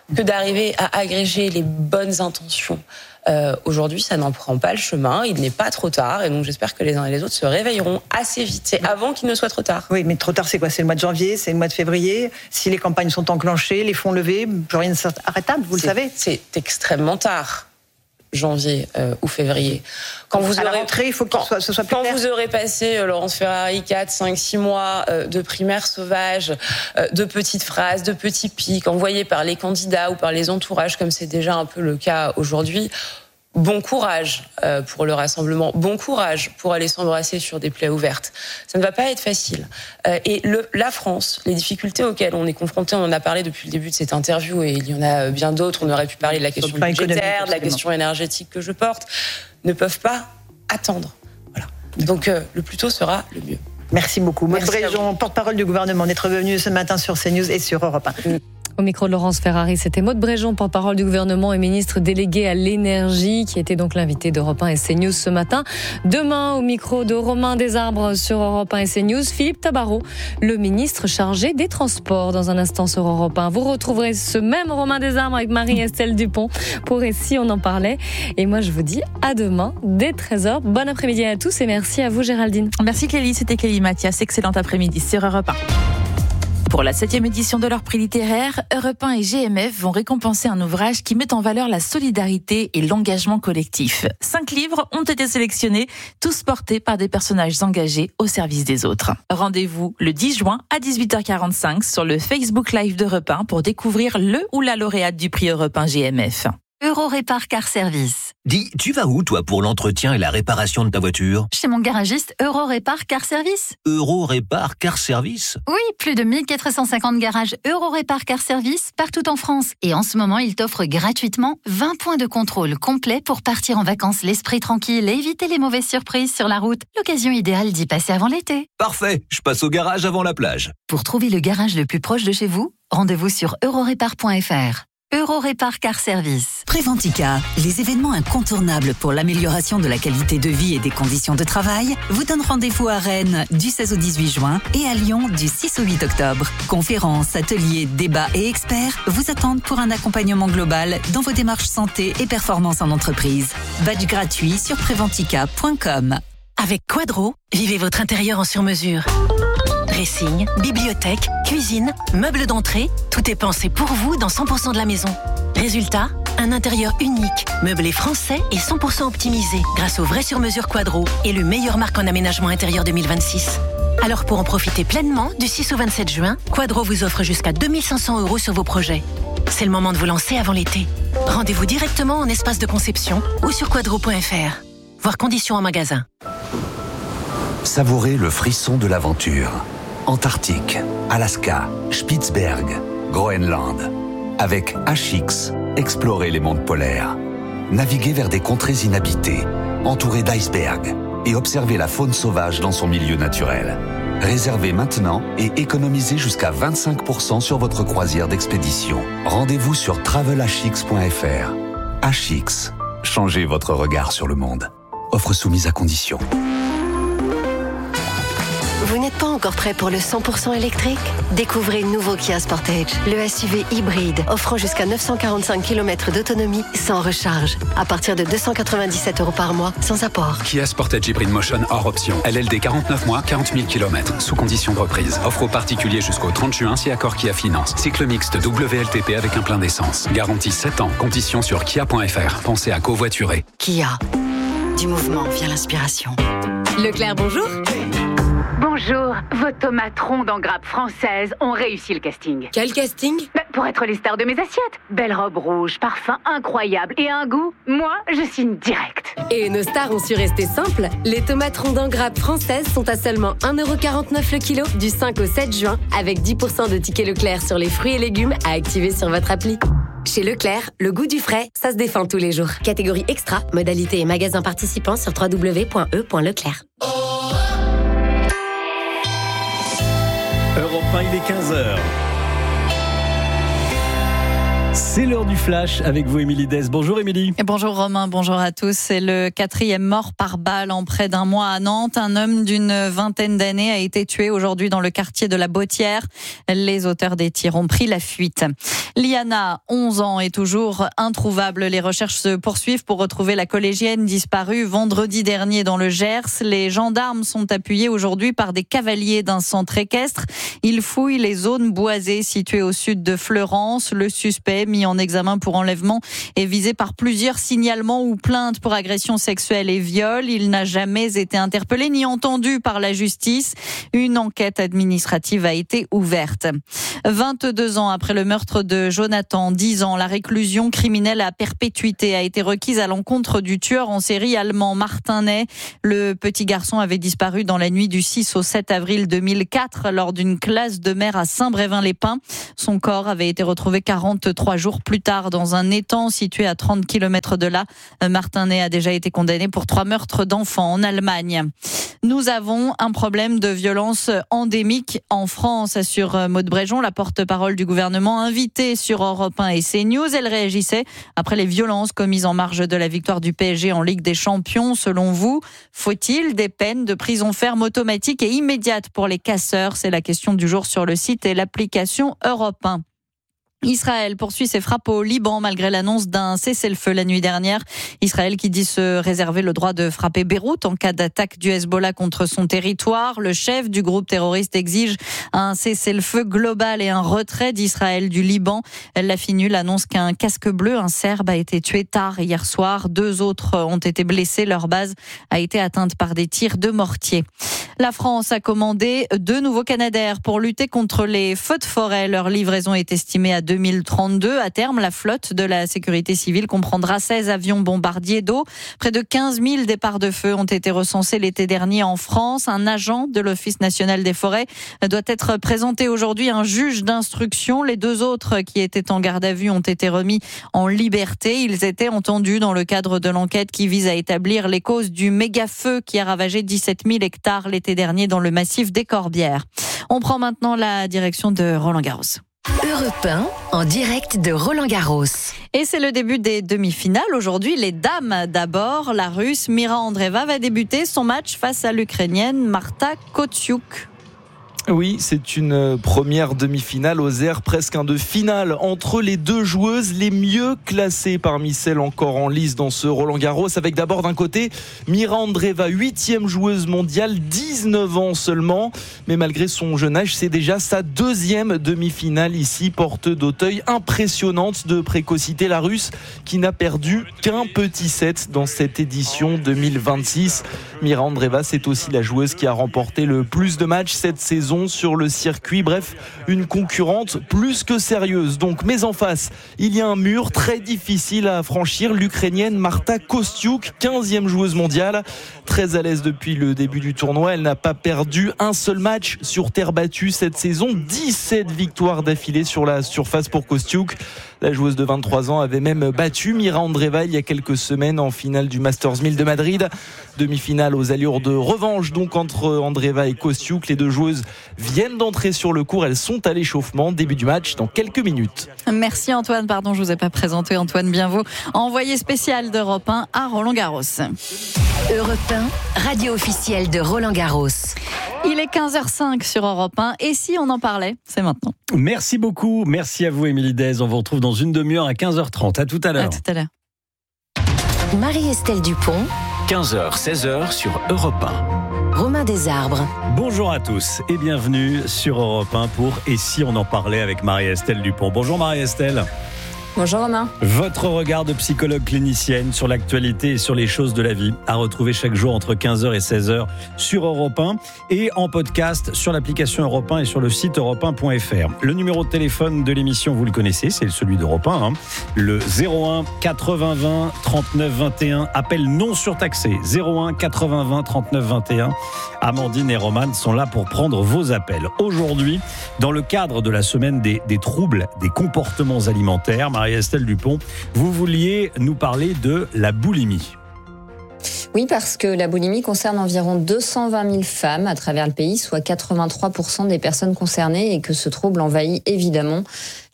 que d'arriver à agréger les bonnes intentions. Euh, aujourd'hui, ça n'en prend pas le chemin, il n'est pas trop tard, et donc j'espère que les uns et les autres se réveilleront assez vite, c'est avant qu'il ne soit trop tard. Oui, mais trop tard, c'est quoi? C'est le mois de janvier, c'est le mois de février. Si les campagnes sont enclenchées, les fonds levés, plus rien n'est arrêtable, vous c'est, le savez. C'est extrêmement tard, janvier euh, ou février. Quand vous à aurez, la rentrée, il faut que quand, ce soit plus Quand clair. vous aurez passé, euh, Laurence Ferrari, quatre, cinq, six mois euh, de primaire sauvage, euh, de petites phrases, de petits pics, envoyés par les candidats ou par les entourages, comme c'est déjà un peu le cas aujourd'hui, bon courage euh, pour le rassemblement, bon courage pour aller s'embrasser sur des plaies ouvertes. Ça ne va pas être facile. Euh, et le, la France, les difficultés auxquelles on est confronté, on en a parlé depuis le début de cette interview et il y en a bien d'autres, on aurait pu parler de la question budgétaire, de la question énergétique que je porte, ne peuvent pas attendre. Voilà. Donc euh, le plus tôt sera le mieux. Merci beaucoup. Maud Bréjon, porte-parole du gouvernement, d'être venue ce matin sur CNews et sur Europe un. Au micro de Laurence Ferrari, c'était Maud Bréjon, porte-parole du gouvernement et ministre délégué à l'énergie, qui était donc l'invité d'Europe un et CNews ce matin. Demain, au micro de Romain Desarbres sur Europe un et CNews, Philippe Tabarot, le ministre chargé des Transports. Dans un instant sur Europe un, vous retrouverez ce même Romain Desarbres avec Marie-Estelle Dupont pour Ici, on en parlait. Et moi, je vous dis à demain, dès treize heures. Bon après-midi à tous et merci à vous, Géraldine. Merci Clélie, c'était Clélie Mathias. Excellent après-midi sur Europe un. Pour la septième édition de leur prix littéraire, Europe un et G M F vont récompenser un ouvrage qui met en valeur la solidarité et l'engagement collectif. Cinq livres ont été sélectionnés, tous portés par des personnages engagés au service des autres. Rendez-vous le dix juin à dix-huit heures quarante-cinq sur le Facebook Live d'Europe un pour découvrir le ou la lauréate du prix Europe un G M F. Eurorépar Car Service. Dis, tu vas où, toi, pour l'entretien et la réparation de ta voiture? Chez mon garagiste Eurorépar Car Service. Eurorépar Car Service? Oui, plus de mille quatre cent cinquante garages Eurorépar Car Service partout en France. Et en ce moment, il t'offre gratuitement vingt points de contrôle complets pour partir en vacances l'esprit tranquille et éviter les mauvaises surprises sur la route. L'occasion idéale d'y passer avant l'été. Parfait, je passe au garage avant la plage. Pour trouver le garage le plus proche de chez vous, rendez-vous sur eurorépar point f r. Eurorépar Car Service. Préventica, les événements incontournables pour l'amélioration de la qualité de vie et des conditions de travail, vous donnent rendez-vous à Rennes du seize au dix-huit juin et à Lyon du six au huit octobre. Conférences, ateliers, débats et experts vous attendent pour un accompagnement global dans vos démarches santé et performance en entreprise. Badge gratuit sur préventica point com. Avec Quadro, vivez votre intérieur en sur-mesure. Dressing, bibliothèque, cuisine, meubles d'entrée, tout est pensé pour vous dans cent pour cent de la maison. Résultat, un intérieur unique, meublé français et cent pour cent optimisé grâce au vrai sur-mesure Quadro, élu meilleure marque en aménagement intérieur deux mille vingt-six. Alors pour en profiter pleinement, du six au vingt-sept juin, Quadro vous offre jusqu'à deux mille cinq cents euros sur vos projets. C'est le moment de vous lancer avant l'été. Rendez-vous directement en espace de conception ou sur quadro point f r. Voir conditions en magasin. Savourez le frisson de l'aventure. Antarctique, Alaska, Spitzberg, Groenland. Avec H X, explorez les mondes polaires. Naviguez vers des contrées inhabitées, entourées d'icebergs, et observez la faune sauvage dans son milieu naturel. Réservez maintenant et économisez jusqu'à vingt-cinq pour cent sur votre croisière d'expédition. Rendez-vous sur travel h x point f r. H X, changez votre regard sur le monde. Offre soumise à condition. Vous n'êtes pas encore prêt pour le cent pour cent électrique? Découvrez le nouveau Kia Sportage, le S U V hybride offrant jusqu'à neuf cent quarante-cinq kilomètres d'autonomie sans recharge, à partir de deux cent quatre-vingt-dix-sept euros par mois, sans apport. Kia Sportage Hybrid Motion hors option. L L D quarante-neuf mois, quarante mille kilomètres, sous condition de reprise. Offre aux particuliers jusqu'au trente juin si accord Kia finance. Cycle mixte W L T P avec un plein d'essence. Garantie sept ans. Conditions sur kia point f r. Pensez à covoiturer. Kia. Du mouvement via l'inspiration. Leclerc, bonjour. Bonjour, vos tomates rondes en grappe française ont réussi le casting. Quel casting? Bah, pour être les stars de mes assiettes. Belle robe rouge, parfum incroyable et un goût, moi, je signe direct. Et nos stars ont su rester simples. Les tomates rondes en grappe françaises sont à seulement un euro quarante-neuf le kilo du cinq au sept juin, avec dix pour cent de tickets Leclerc sur les fruits et légumes à activer sur votre appli. Chez Leclerc, le goût du frais, ça se défend tous les jours. Catégorie extra, modalité et magasin participants sur w w w point e point leclerc. Europe un, il est quinze heures. C'est l'heure du flash avec vous, Émilie Dez. Bonjour Émilie. Et bonjour Romain, bonjour à tous. C'est le quatrième mort par balle en près d'un mois à Nantes. Un homme d'une vingtaine d'années a été tué aujourd'hui dans le quartier de la Bottière. Les auteurs des tirs ont pris la fuite. Liana, onze ans, est toujours introuvable. Les recherches se poursuivent pour retrouver la collégienne disparue vendredi dernier dans le Gers. Les gendarmes sont appuyés aujourd'hui par des cavaliers d'un centre équestre. Ils fouillent les zones boisées situées au sud de Fleurance. Le suspect, mis en examen pour enlèvement, est visé par plusieurs signalements ou plaintes pour agression sexuelle et viol. Il n'a jamais été interpellé ni entendu par la justice. Une enquête administrative a été ouverte. vingt-deux ans après le meurtre de Jonathan, dix ans, la réclusion criminelle à perpétuité a été requise à l'encontre du tueur en série allemand Martin Ney. Le petit garçon avait disparu dans la nuit du six au sept avril deux mille quatre lors d'une classe de mer à Saint-Brévin-les-Pins. Son corps avait été retrouvé quarante-trois jours plus tard dans un étang situé à trente kilomètres de là. Martin Ney a déjà été condamné pour trois meurtres d'enfants en Allemagne. Nous avons un problème de violence endémique en France, assure Maud Bréjon, la porte-parole du gouvernement, invitée sur Europe un et CNews. Elle réagissait après les violences commises en marge de la victoire du P S G en Ligue des Champions. Selon vous, faut-il des peines de prison ferme automatiques et immédiates pour les casseurs? C'est la question du jour sur le site et l'application Europe un. Israël poursuit ses frappes au Liban malgré l'annonce d'un cessez-le-feu la nuit dernière. Israël qui dit se réserver le droit de frapper Beyrouth en cas d'attaque du Hezbollah contre son territoire. Le chef du groupe terroriste exige un cessez-le-feu global et un retrait d'Israël du Liban. La FINUL annonce qu'un casque bleu, un Serbe, a été tué tard hier soir. Deux autres ont été blessés. Leur base a été atteinte par des tirs de mortier. La France a commandé deux nouveaux Canadair pour lutter contre les feux de forêt. Leur livraison est estimée à deux mille trente-deux. À terme, la flotte de la sécurité civile comprendra seize avions bombardiers d'eau. Près de quinze mille départs de feu ont été recensés l'été dernier en France. Un agent de l'Office national des forêts doit être présenté aujourd'hui à un juge d'instruction. Les deux autres qui étaient en garde à vue ont été remis en liberté. Ils étaient entendus dans le cadre de l'enquête qui vise à établir les causes du méga-feu qui a ravagé dix-sept mille hectares l'été dernier dans le massif des Corbières. On prend maintenant la direction de Roland-Garros. Europe un, en direct de Roland-Garros. Et c'est le début des demi-finales. Aujourd'hui, les dames d'abord. La Russe Mira Andreeva va débuter son match face à l'Ukrainienne Marta Kostyuk. Oui, c'est une première demi-finale aux airs, presque un de finale entre les deux joueuses les mieux classées parmi celles encore en lice dans ce Roland-Garros, avec d'abord d'un côté Mira Andreeva, huitième joueuse mondiale, dix-neuf ans seulement, mais malgré son jeune âge, c'est déjà sa deuxième demi-finale ici, porte d'Auteuil impressionnante de précocité, la Russe qui n'a perdu qu'un petit set dans cette édition deux mille vingt-six. Mira Andreeva, c'est aussi la joueuse qui a remporté le plus de matchs cette saison sur le circuit. Bref, une concurrente plus que sérieuse. Donc, mais en face, il y a un mur très difficile à franchir. L'Ukrainienne Marta Kostyuk, quinzième joueuse mondiale, très à l'aise depuis le début du tournoi. Elle n'a pas perdu un seul match sur terre battue cette saison. dix-sept victoires d'affilée sur la surface pour Kostyuk. La joueuse de vingt-trois ans avait même battu Mira Andreeva il y a quelques semaines en finale du Masters mille de Madrid. Demi-finale aux allures de revanche donc entre Andreeva et Kostyuk. Les deux joueuses viennent d'entrer sur le court. Elles sont à l'échauffement. Début du match dans quelques minutes. Merci Antoine. Pardon, je vous ai pas présenté Antoine Bienveau, envoyé spécial d'Europe un à Roland-Garros. Europe un, radio officielle de Roland-Garros. Il est quinze heures cinq sur Europe un. Et si on en parlait, c'est maintenant. Merci beaucoup. Merci à vous, Émilie Dez. On vous retrouve dans une demi-heure à quinze heures trente. À tout à l'heure. À tout à l'heure. Marie-Estelle Dupont. quinze heures, seize heures sur Europe un. Romain Desarbres. Bonjour à tous et bienvenue sur Europe un pour Et si on en parlait avec Marie-Estelle Dupont. Bonjour Marie-Estelle. Bonjour Romain. Votre regard de psychologue clinicienne sur l'actualité et sur les choses de la vie à retrouver chaque jour entre quinze heures et seize heures sur Europe un et en podcast sur l'application Europe un et sur le site europe un point f r. Le numéro de téléphone de l'émission, vous le connaissez, c'est celui d'Europe un, hein. Le zéro un quatre-vingts vingt trente-neuf vingt et un, appel non surtaxé, zéro un quatre-vingts vingt trente-neuf vingt et un. Amandine et Romane sont là pour prendre vos appels. Aujourd'hui, dans le cadre de la semaine des, des troubles des comportements alimentaires, Marie-Estelle Dupont, vous vouliez nous parler de la boulimie. Oui, parce que la boulimie concerne environ deux cent vingt mille femmes à travers le pays, soit quatre-vingt-trois pour cent des personnes concernées, et que ce trouble envahit évidemment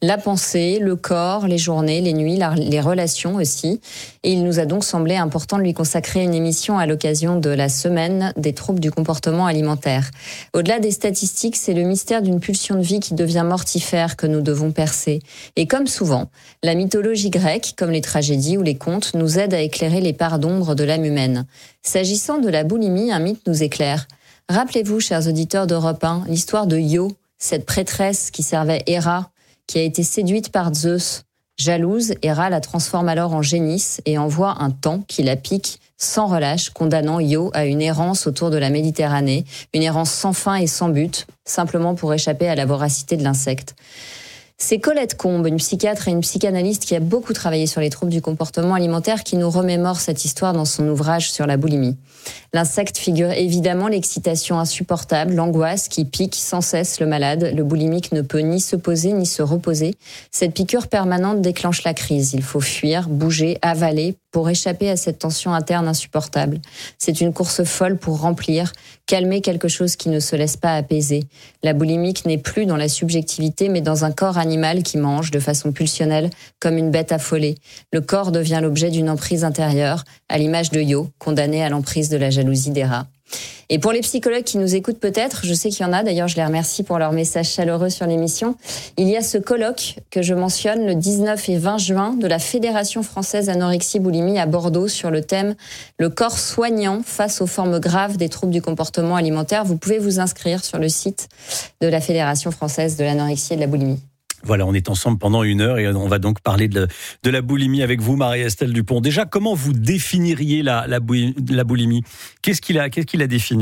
la pensée, le corps, les journées, les nuits, la, les relations aussi. Et il nous a donc semblé important de lui consacrer une émission à l'occasion de la semaine des troubles du comportement alimentaire. Au-delà des statistiques, c'est le mystère d'une pulsion de vie qui devient mortifère que nous devons percer. Et comme souvent, la mythologie grecque, comme les tragédies ou les contes, nous aide à éclairer les parts d'ombre de l'âme humaine. S'agissant de la boulimie, un mythe nous éclaire. Rappelez-vous, chers auditeurs d'Europe un, l'histoire de Io, cette prêtresse qui servait Héra, qui a été séduite par Zeus. Jalouse, Héra la transforme alors en génisse et envoie un taon qui la pique sans relâche, condamnant Io à une errance autour de la Méditerranée, une errance sans fin et sans but, simplement pour échapper à la voracité de l'insecte. C'est Colette Combe, une psychiatre et une psychanalyste qui a beaucoup travaillé sur les troubles du comportement alimentaire, qui nous remémore cette histoire dans son ouvrage sur la boulimie. L'insecte figure évidemment l'excitation insupportable, l'angoisse qui pique sans cesse le malade. Le boulimique ne peut ni se poser ni se reposer. Cette piqûre permanente déclenche la crise. Il faut fuir, bouger, avaler pour échapper à cette tension interne insupportable. C'est une course folle pour remplir, calmer quelque chose qui ne se laisse pas apaiser. La boulimique n'est plus dans la subjectivité, mais dans un corps animal qui mange de façon pulsionnelle, comme une bête affolée. Le corps devient l'objet d'une emprise intérieure, à l'image de Io, condamné à l'emprise de la jalousie d'Héra. Et pour les psychologues qui nous écoutent peut-être, je sais qu'il y en a, d'ailleurs je les remercie pour leur message chaleureux sur l'émission, il y a ce colloque que je mentionne le dix-neuf et vingt juin de la Fédération française anorexie boulimie à Bordeaux sur le thème « Le corps soignant face aux formes graves des troubles du comportement alimentaire ». Vous pouvez vous inscrire sur le site de la Fédération française de l'anorexie et de la boulimie. Voilà, on est ensemble pendant une heure et on va donc parler de, de la boulimie avec vous, Marie-Estelle Dupont. Déjà, comment vous définiriez la, la, la boulimie ? Qu'est-ce qu'il a, qu'est-ce qu'il a défini ?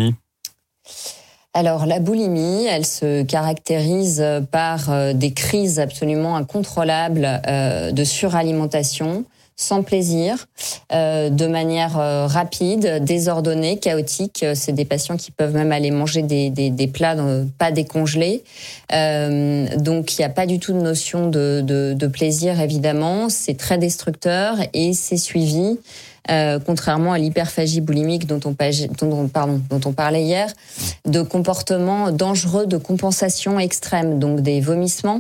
Alors, la boulimie, elle se caractérise par des crises absolument incontrôlables de suralimentation, sans plaisir, euh, de manière euh, rapide, désordonnée, chaotique. C'est des patients qui peuvent même aller manger des, des, des plats euh, pas décongelés. Euh, donc, il n'y a pas du tout de notion de, de, de plaisir, évidemment. C'est très destructeur et c'est suivi, euh, contrairement à l'hyperphagie boulimique dont on, dont, on, pardon, dont on parlait hier, de comportements dangereux de compensation extrême, donc des vomissements.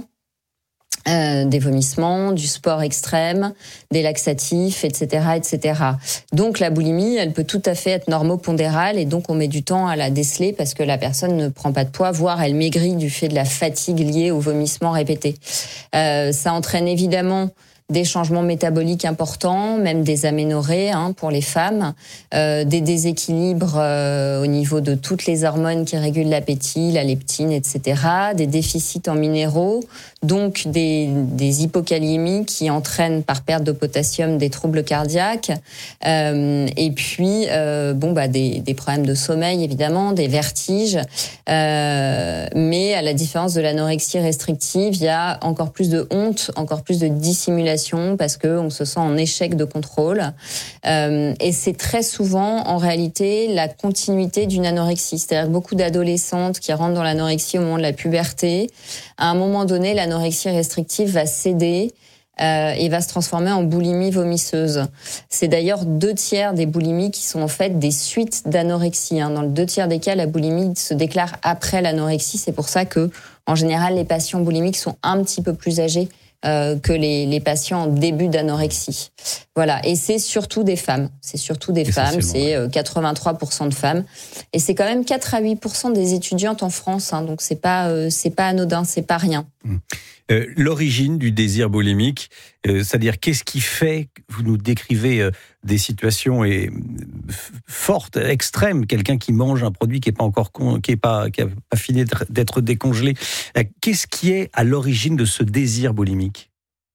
Euh, des vomissements, du sport extrême, des laxatifs, et cetera, et cetera. Donc la boulimie, elle peut tout à fait être normopondérale et donc on met du temps à la déceler parce que la personne ne prend pas de poids, voire elle maigrit du fait de la fatigue liée aux vomissements répétés. Euh, ça entraîne évidemment des changements métaboliques importants, même des aménorrhées hein, pour les femmes, euh, des déséquilibres euh, au niveau de toutes les hormones qui régulent l'appétit, la leptine, et cetera, des déficits en minéraux, donc des, des hypokaliémies qui entraînent par perte de potassium des troubles cardiaques, euh, et puis euh, bon bah des, des problèmes de sommeil évidemment, des vertiges, euh, mais à la différence de l'anorexie restrictive, il y a encore plus de honte, encore plus de dissimulation parce qu'on se sent en échec de contrôle. Euh, et c'est très souvent, en réalité, la continuité d'une anorexie. C'est-à-dire beaucoup d'adolescentes qui rentrent dans l'anorexie au moment de la puberté. À un moment donné, l'anorexie restrictive va céder euh, et va se transformer en boulimie vomisseuse. C'est d'ailleurs deux tiers des boulimies qui sont en fait des suites d'anorexie. Hein. Dans le deux tiers des cas, la boulimie se déclare après l'anorexie. C'est pour ça que, en général, les patients boulimiques sont un petit peu plus âgés Euh, que les, les patients en début d'anorexie. Voilà. Et c'est surtout des femmes. C'est surtout des femmes. C'est euh, quatre-vingt-trois pour cent de femmes. Et c'est quand même quatre à huit pour cent des étudiantes en France. Hein, donc c'est pas, euh, c'est pas anodin, c'est pas rien. Mmh. Euh, l'origine du désir boulimique, euh, c'est-à-dire qu'est-ce qui fait, vous nous décrivez euh, des situations et, euh, fortes, extrêmes, quelqu'un qui mange un produit qui n'est pas encore con, qui est pas, qui a pas fini d'être, d'être décongelé. Euh, qu'est-ce qui est à l'origine de ce désir boulimique ?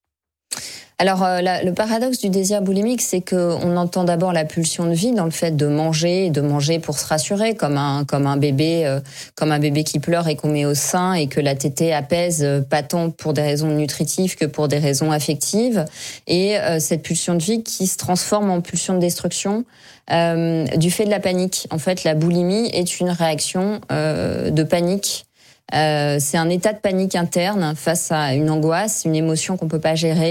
Alors, euh, la, le paradoxe du désir boulimique, c'est qu'on entend d'abord la pulsion de vie dans le fait de manger, et de manger pour se rassurer, comme un comme un bébé, euh, comme un bébé qui pleure et qu'on met au sein et que la tétée apaise, euh, pas tant pour des raisons nutritives que pour des raisons affectives. Et euh, cette pulsion de vie qui se transforme en pulsion de destruction euh, du fait de la panique. En fait, la boulimie est une réaction euh, de panique. Euh, c'est un état de panique interne face à une angoisse, une émotion qu'on peut pas gérer,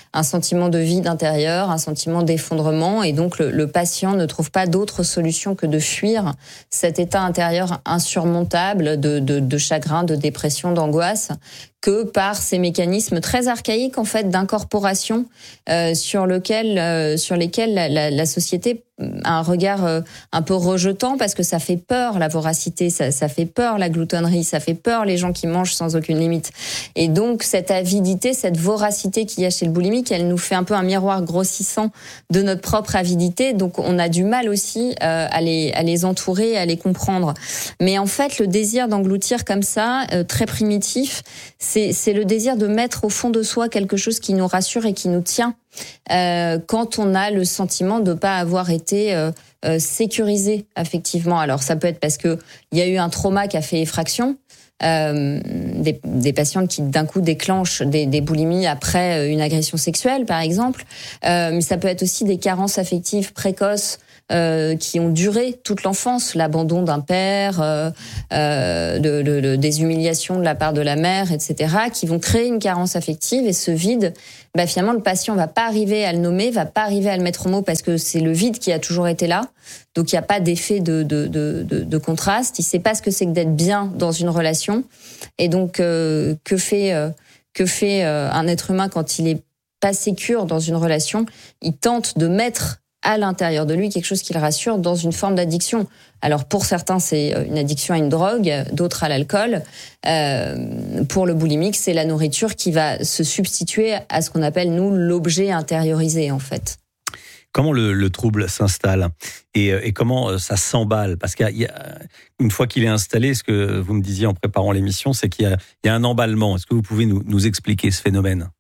un sentiment de vide intérieur, un sentiment d'effondrement, et donc le, le patient ne trouve pas d'autre solution que de fuir cet état intérieur insurmontable de, de, de chagrin, de dépression, d'angoisse, que par ces mécanismes très archaïques en fait d'incorporation euh, sur lequel, euh, sur lesquels la, la, la société a un regard euh, un peu rejetant, parce que ça fait peur la voracité, ça, ça fait peur la gloutonnerie, ça fait peur les gens qui mangent sans aucune limite. Et donc cette avidité, cette voracité qu'il y a chez le boulimique, elle nous fait un peu un miroir grossissant de notre propre avidité. Donc on a du mal aussi euh, à les à les entourer, à les comprendre. Mais en fait, le désir d'engloutir comme ça, euh, très primitif, c'est c'est le désir de mettre au fond de soi quelque chose qui nous rassure et qui nous tient. Euh, quand on a le sentiment de pas avoir été euh, euh, sécurisé affectivement. Alors ça peut être parce que il y a eu un trauma qui a fait effraction, euh, des, des patientes qui d'un coup déclenchent des, des boulimies après une agression sexuelle par exemple, euh, mais ça peut être aussi des carences affectives précoces Euh, qui ont duré toute l'enfance, l'abandon d'un père, euh, euh, de, de, de, des humiliations de la part de la mère, et cetera, qui vont créer une carence affective, et ce vide, bah finalement le patient va pas arriver à le nommer, va pas arriver à le mettre au mot, parce que c'est le vide qui a toujours été là, donc il y a pas d'effet de, de, de, de, de contraste. Il sait pas ce que c'est que d'être bien dans une relation, et donc euh, que fait euh, que fait euh, un être humain quand il est pas sécure dans une relation? Il tente de mettre à l'intérieur de lui quelque chose qui le rassure dans une forme d'addiction. Alors pour certains, c'est une addiction à une drogue, d'autres à l'alcool. Euh, pour le boulimique, c'est la nourriture qui va se substituer à ce qu'on appelle, nous, l'objet intériorisé, en fait. Comment le, le trouble s'installe et, et comment ça s'emballe? Parce qu'une fois qu'il est installé, ce que vous me disiez en préparant l'émission, c'est qu'il y a, il y a un emballement. Est-ce que vous pouvez nous, nous expliquer ce phénomène?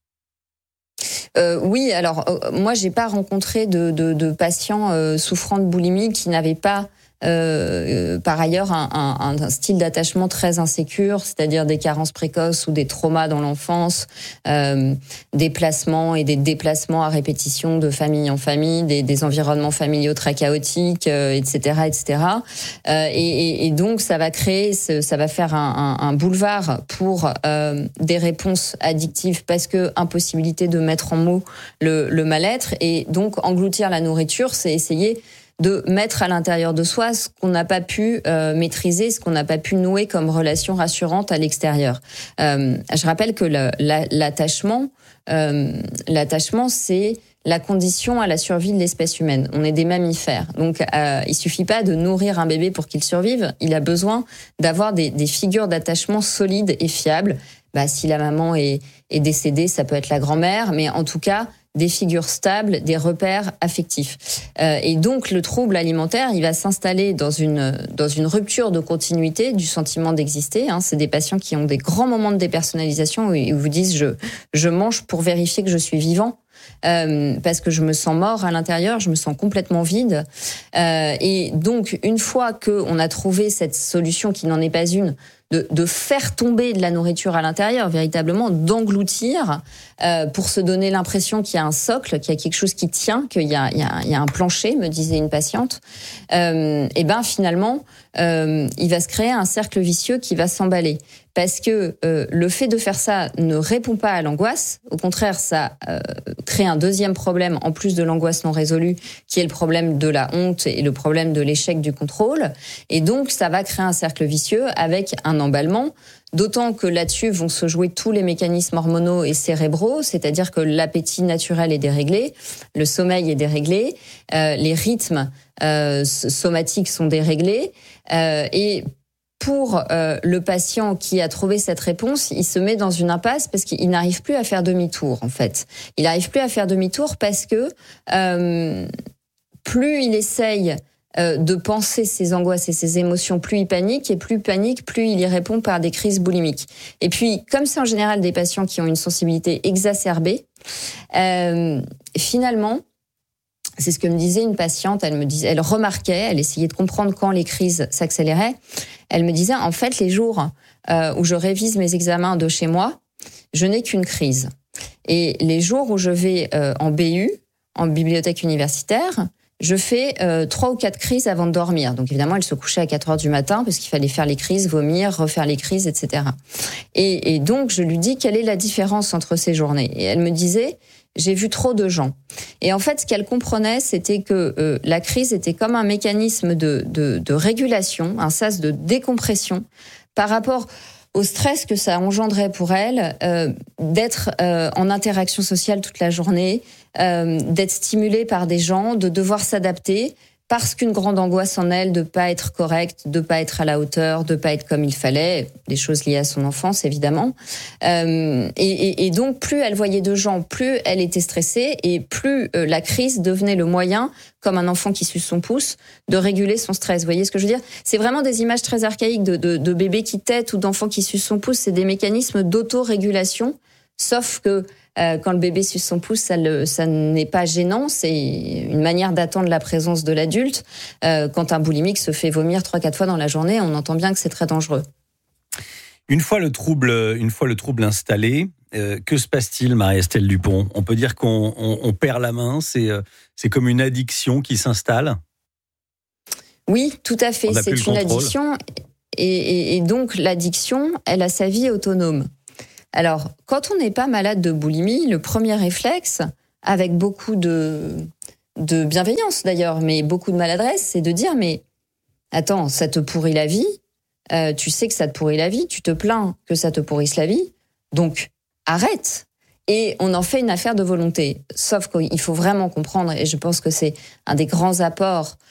Euh, oui, alors euh, moi j'ai pas rencontré de, de, de patients euh, souffrant de boulimie qui n'avaient pas euh, euh, par ailleurs un, un, un style d'attachement très insécure, c'est-à-dire des carences précoces ou des traumas dans l'enfance, euh, des placements et des déplacements à répétition de famille en famille, des, des environnements familiaux très chaotiques, euh, et cetera, et cetera. Euh, et, et, et donc ça va créer, ce, ça va faire un, un, un boulevard pour euh, des réponses addictives, parce que impossibilité de mettre en mots le, le mal-être, et donc engloutir la nourriture, c'est essayer de mettre à l'intérieur de soi ce qu'on n'a pas pu euh, maîtriser, ce qu'on n'a pas pu nouer comme relation rassurante à l'extérieur. Euh, je rappelle que le, la, l'attachement, euh, l'attachement, c'est la condition à la survie de l'espèce humaine. On est des mammifères, donc euh, il suffit pas de nourrir un bébé pour qu'il survive. Il a besoin d'avoir des, des figures d'attachement solides et fiables. Bah, si la maman est, est décédée, ça peut être la grand-mère, mais en tout cas des figures stables, des repères affectifs. Euh, et donc le trouble alimentaire, il va s'installer dans une dans une rupture de continuité du sentiment d'exister. Hein. C'est des patients qui ont des grands moments de dépersonnalisation où ils vous disent je je mange pour vérifier que je suis vivant. Euh, parce que je me sens mort à l'intérieur, je me sens complètement vide. Euh, et donc, une fois qu'on a trouvé cette solution qui n'en est pas une, de, de faire tomber de la nourriture à l'intérieur, véritablement d'engloutir, euh, pour se donner l'impression qu'il y a un socle, qu'il y a quelque chose qui tient, qu'il y a, il y a, il y a un plancher, me disait une patiente, euh, et ben finalement, euh, il va se créer un cercle vicieux qui va s'emballer. Parce que euh, le fait de faire ça ne répond pas à l'angoisse. Au contraire, ça euh, crée un deuxième problème, en plus de l'angoisse non résolue, qui est le problème de la honte et le problème de l'échec du contrôle. Et donc, ça va créer un cercle vicieux avec un emballement, d'autant que là-dessus vont se jouer tous les mécanismes hormonaux et cérébraux, c'est-à-dire que l'appétit naturel est déréglé, le sommeil est déréglé, euh, les rythmes euh, somatiques sont déréglés, euh, et pour euh, le patient qui a trouvé cette réponse, il se met dans une impasse parce qu'il n'arrive plus à faire demi-tour, en fait. Il n'arrive plus à faire demi-tour parce que euh, plus il essaye euh, de penser ses angoisses et ses émotions, plus il panique, et plus il panique, plus il y répond par des crises boulimiques. Et puis, comme c'est en général des patients qui ont une sensibilité exacerbée, euh, finalement, c'est ce que me disait une patiente, elle me disait, elle remarquait, elle essayait de comprendre quand les crises s'accéléraient. Elle me disait, en fait, les jours euh, où je révise mes examens de chez moi, je n'ai qu'une crise. Et les jours où je vais euh, en B U, en bibliothèque universitaire, je fais euh, trois ou quatre crises avant de dormir. Donc évidemment, elle se couchait à quatre heures du matin parce qu'il fallait faire les crises, vomir, refaire les crises, et cetera. Et, et donc, je lui dis, quelle est la différence entre ces journées? Et elle me disait, j'ai vu trop de gens. Et en fait, ce qu'elle comprenait, c'était que euh, la crise était comme un mécanisme de, de, de régulation, un sas de décompression par rapport au stress que ça engendrait pour elle, euh, d'être euh, en interaction sociale toute la journée, euh, d'être stimulée par des gens, de devoir s'adapter, parce qu'une grande angoisse en elle de pas être correcte, de pas être à la hauteur, de pas être comme il fallait, des choses liées à son enfance évidemment. Euh, et, et, et donc plus elle voyait de gens, plus elle était stressée et plus euh, la crise devenait le moyen, comme un enfant qui suce son pouce, de réguler son stress. Vous voyez ce que je veux dire ? C'est vraiment des images très archaïques de, de, de bébés qui tètent ou d'enfants qui sucent son pouce. C'est des mécanismes d'autorégulation, sauf que Euh, quand le bébé suce son pouce, ça, le, ça n'est pas gênant, c'est une manière d'attendre la présence de l'adulte. Euh, quand un boulimique se fait vomir trois, quatre fois dans la journée, on entend bien que c'est très dangereux. Une fois le trouble, une fois le trouble installé, euh, que se passe-t-il, Marie-Estelle Dupont ? On peut dire qu'on on, on perd la main, c'est, euh, c'est comme une addiction qui s'installe ? Oui, tout à fait, c'est une addiction. Et, et, et donc l'addiction, elle a sa vie autonome. Alors, quand on n'est pas malade de boulimie, le premier réflexe, avec beaucoup de, de bienveillance d'ailleurs, mais beaucoup de maladresse, c'est de dire, mais attends, ça te pourrit la vie, euh, tu sais que ça te pourrit la vie, tu te plains que ça te pourrisse la vie, donc arrête. Et on en fait une affaire de volonté. Sauf qu'il faut vraiment comprendre, et je pense que c'est un des grands apports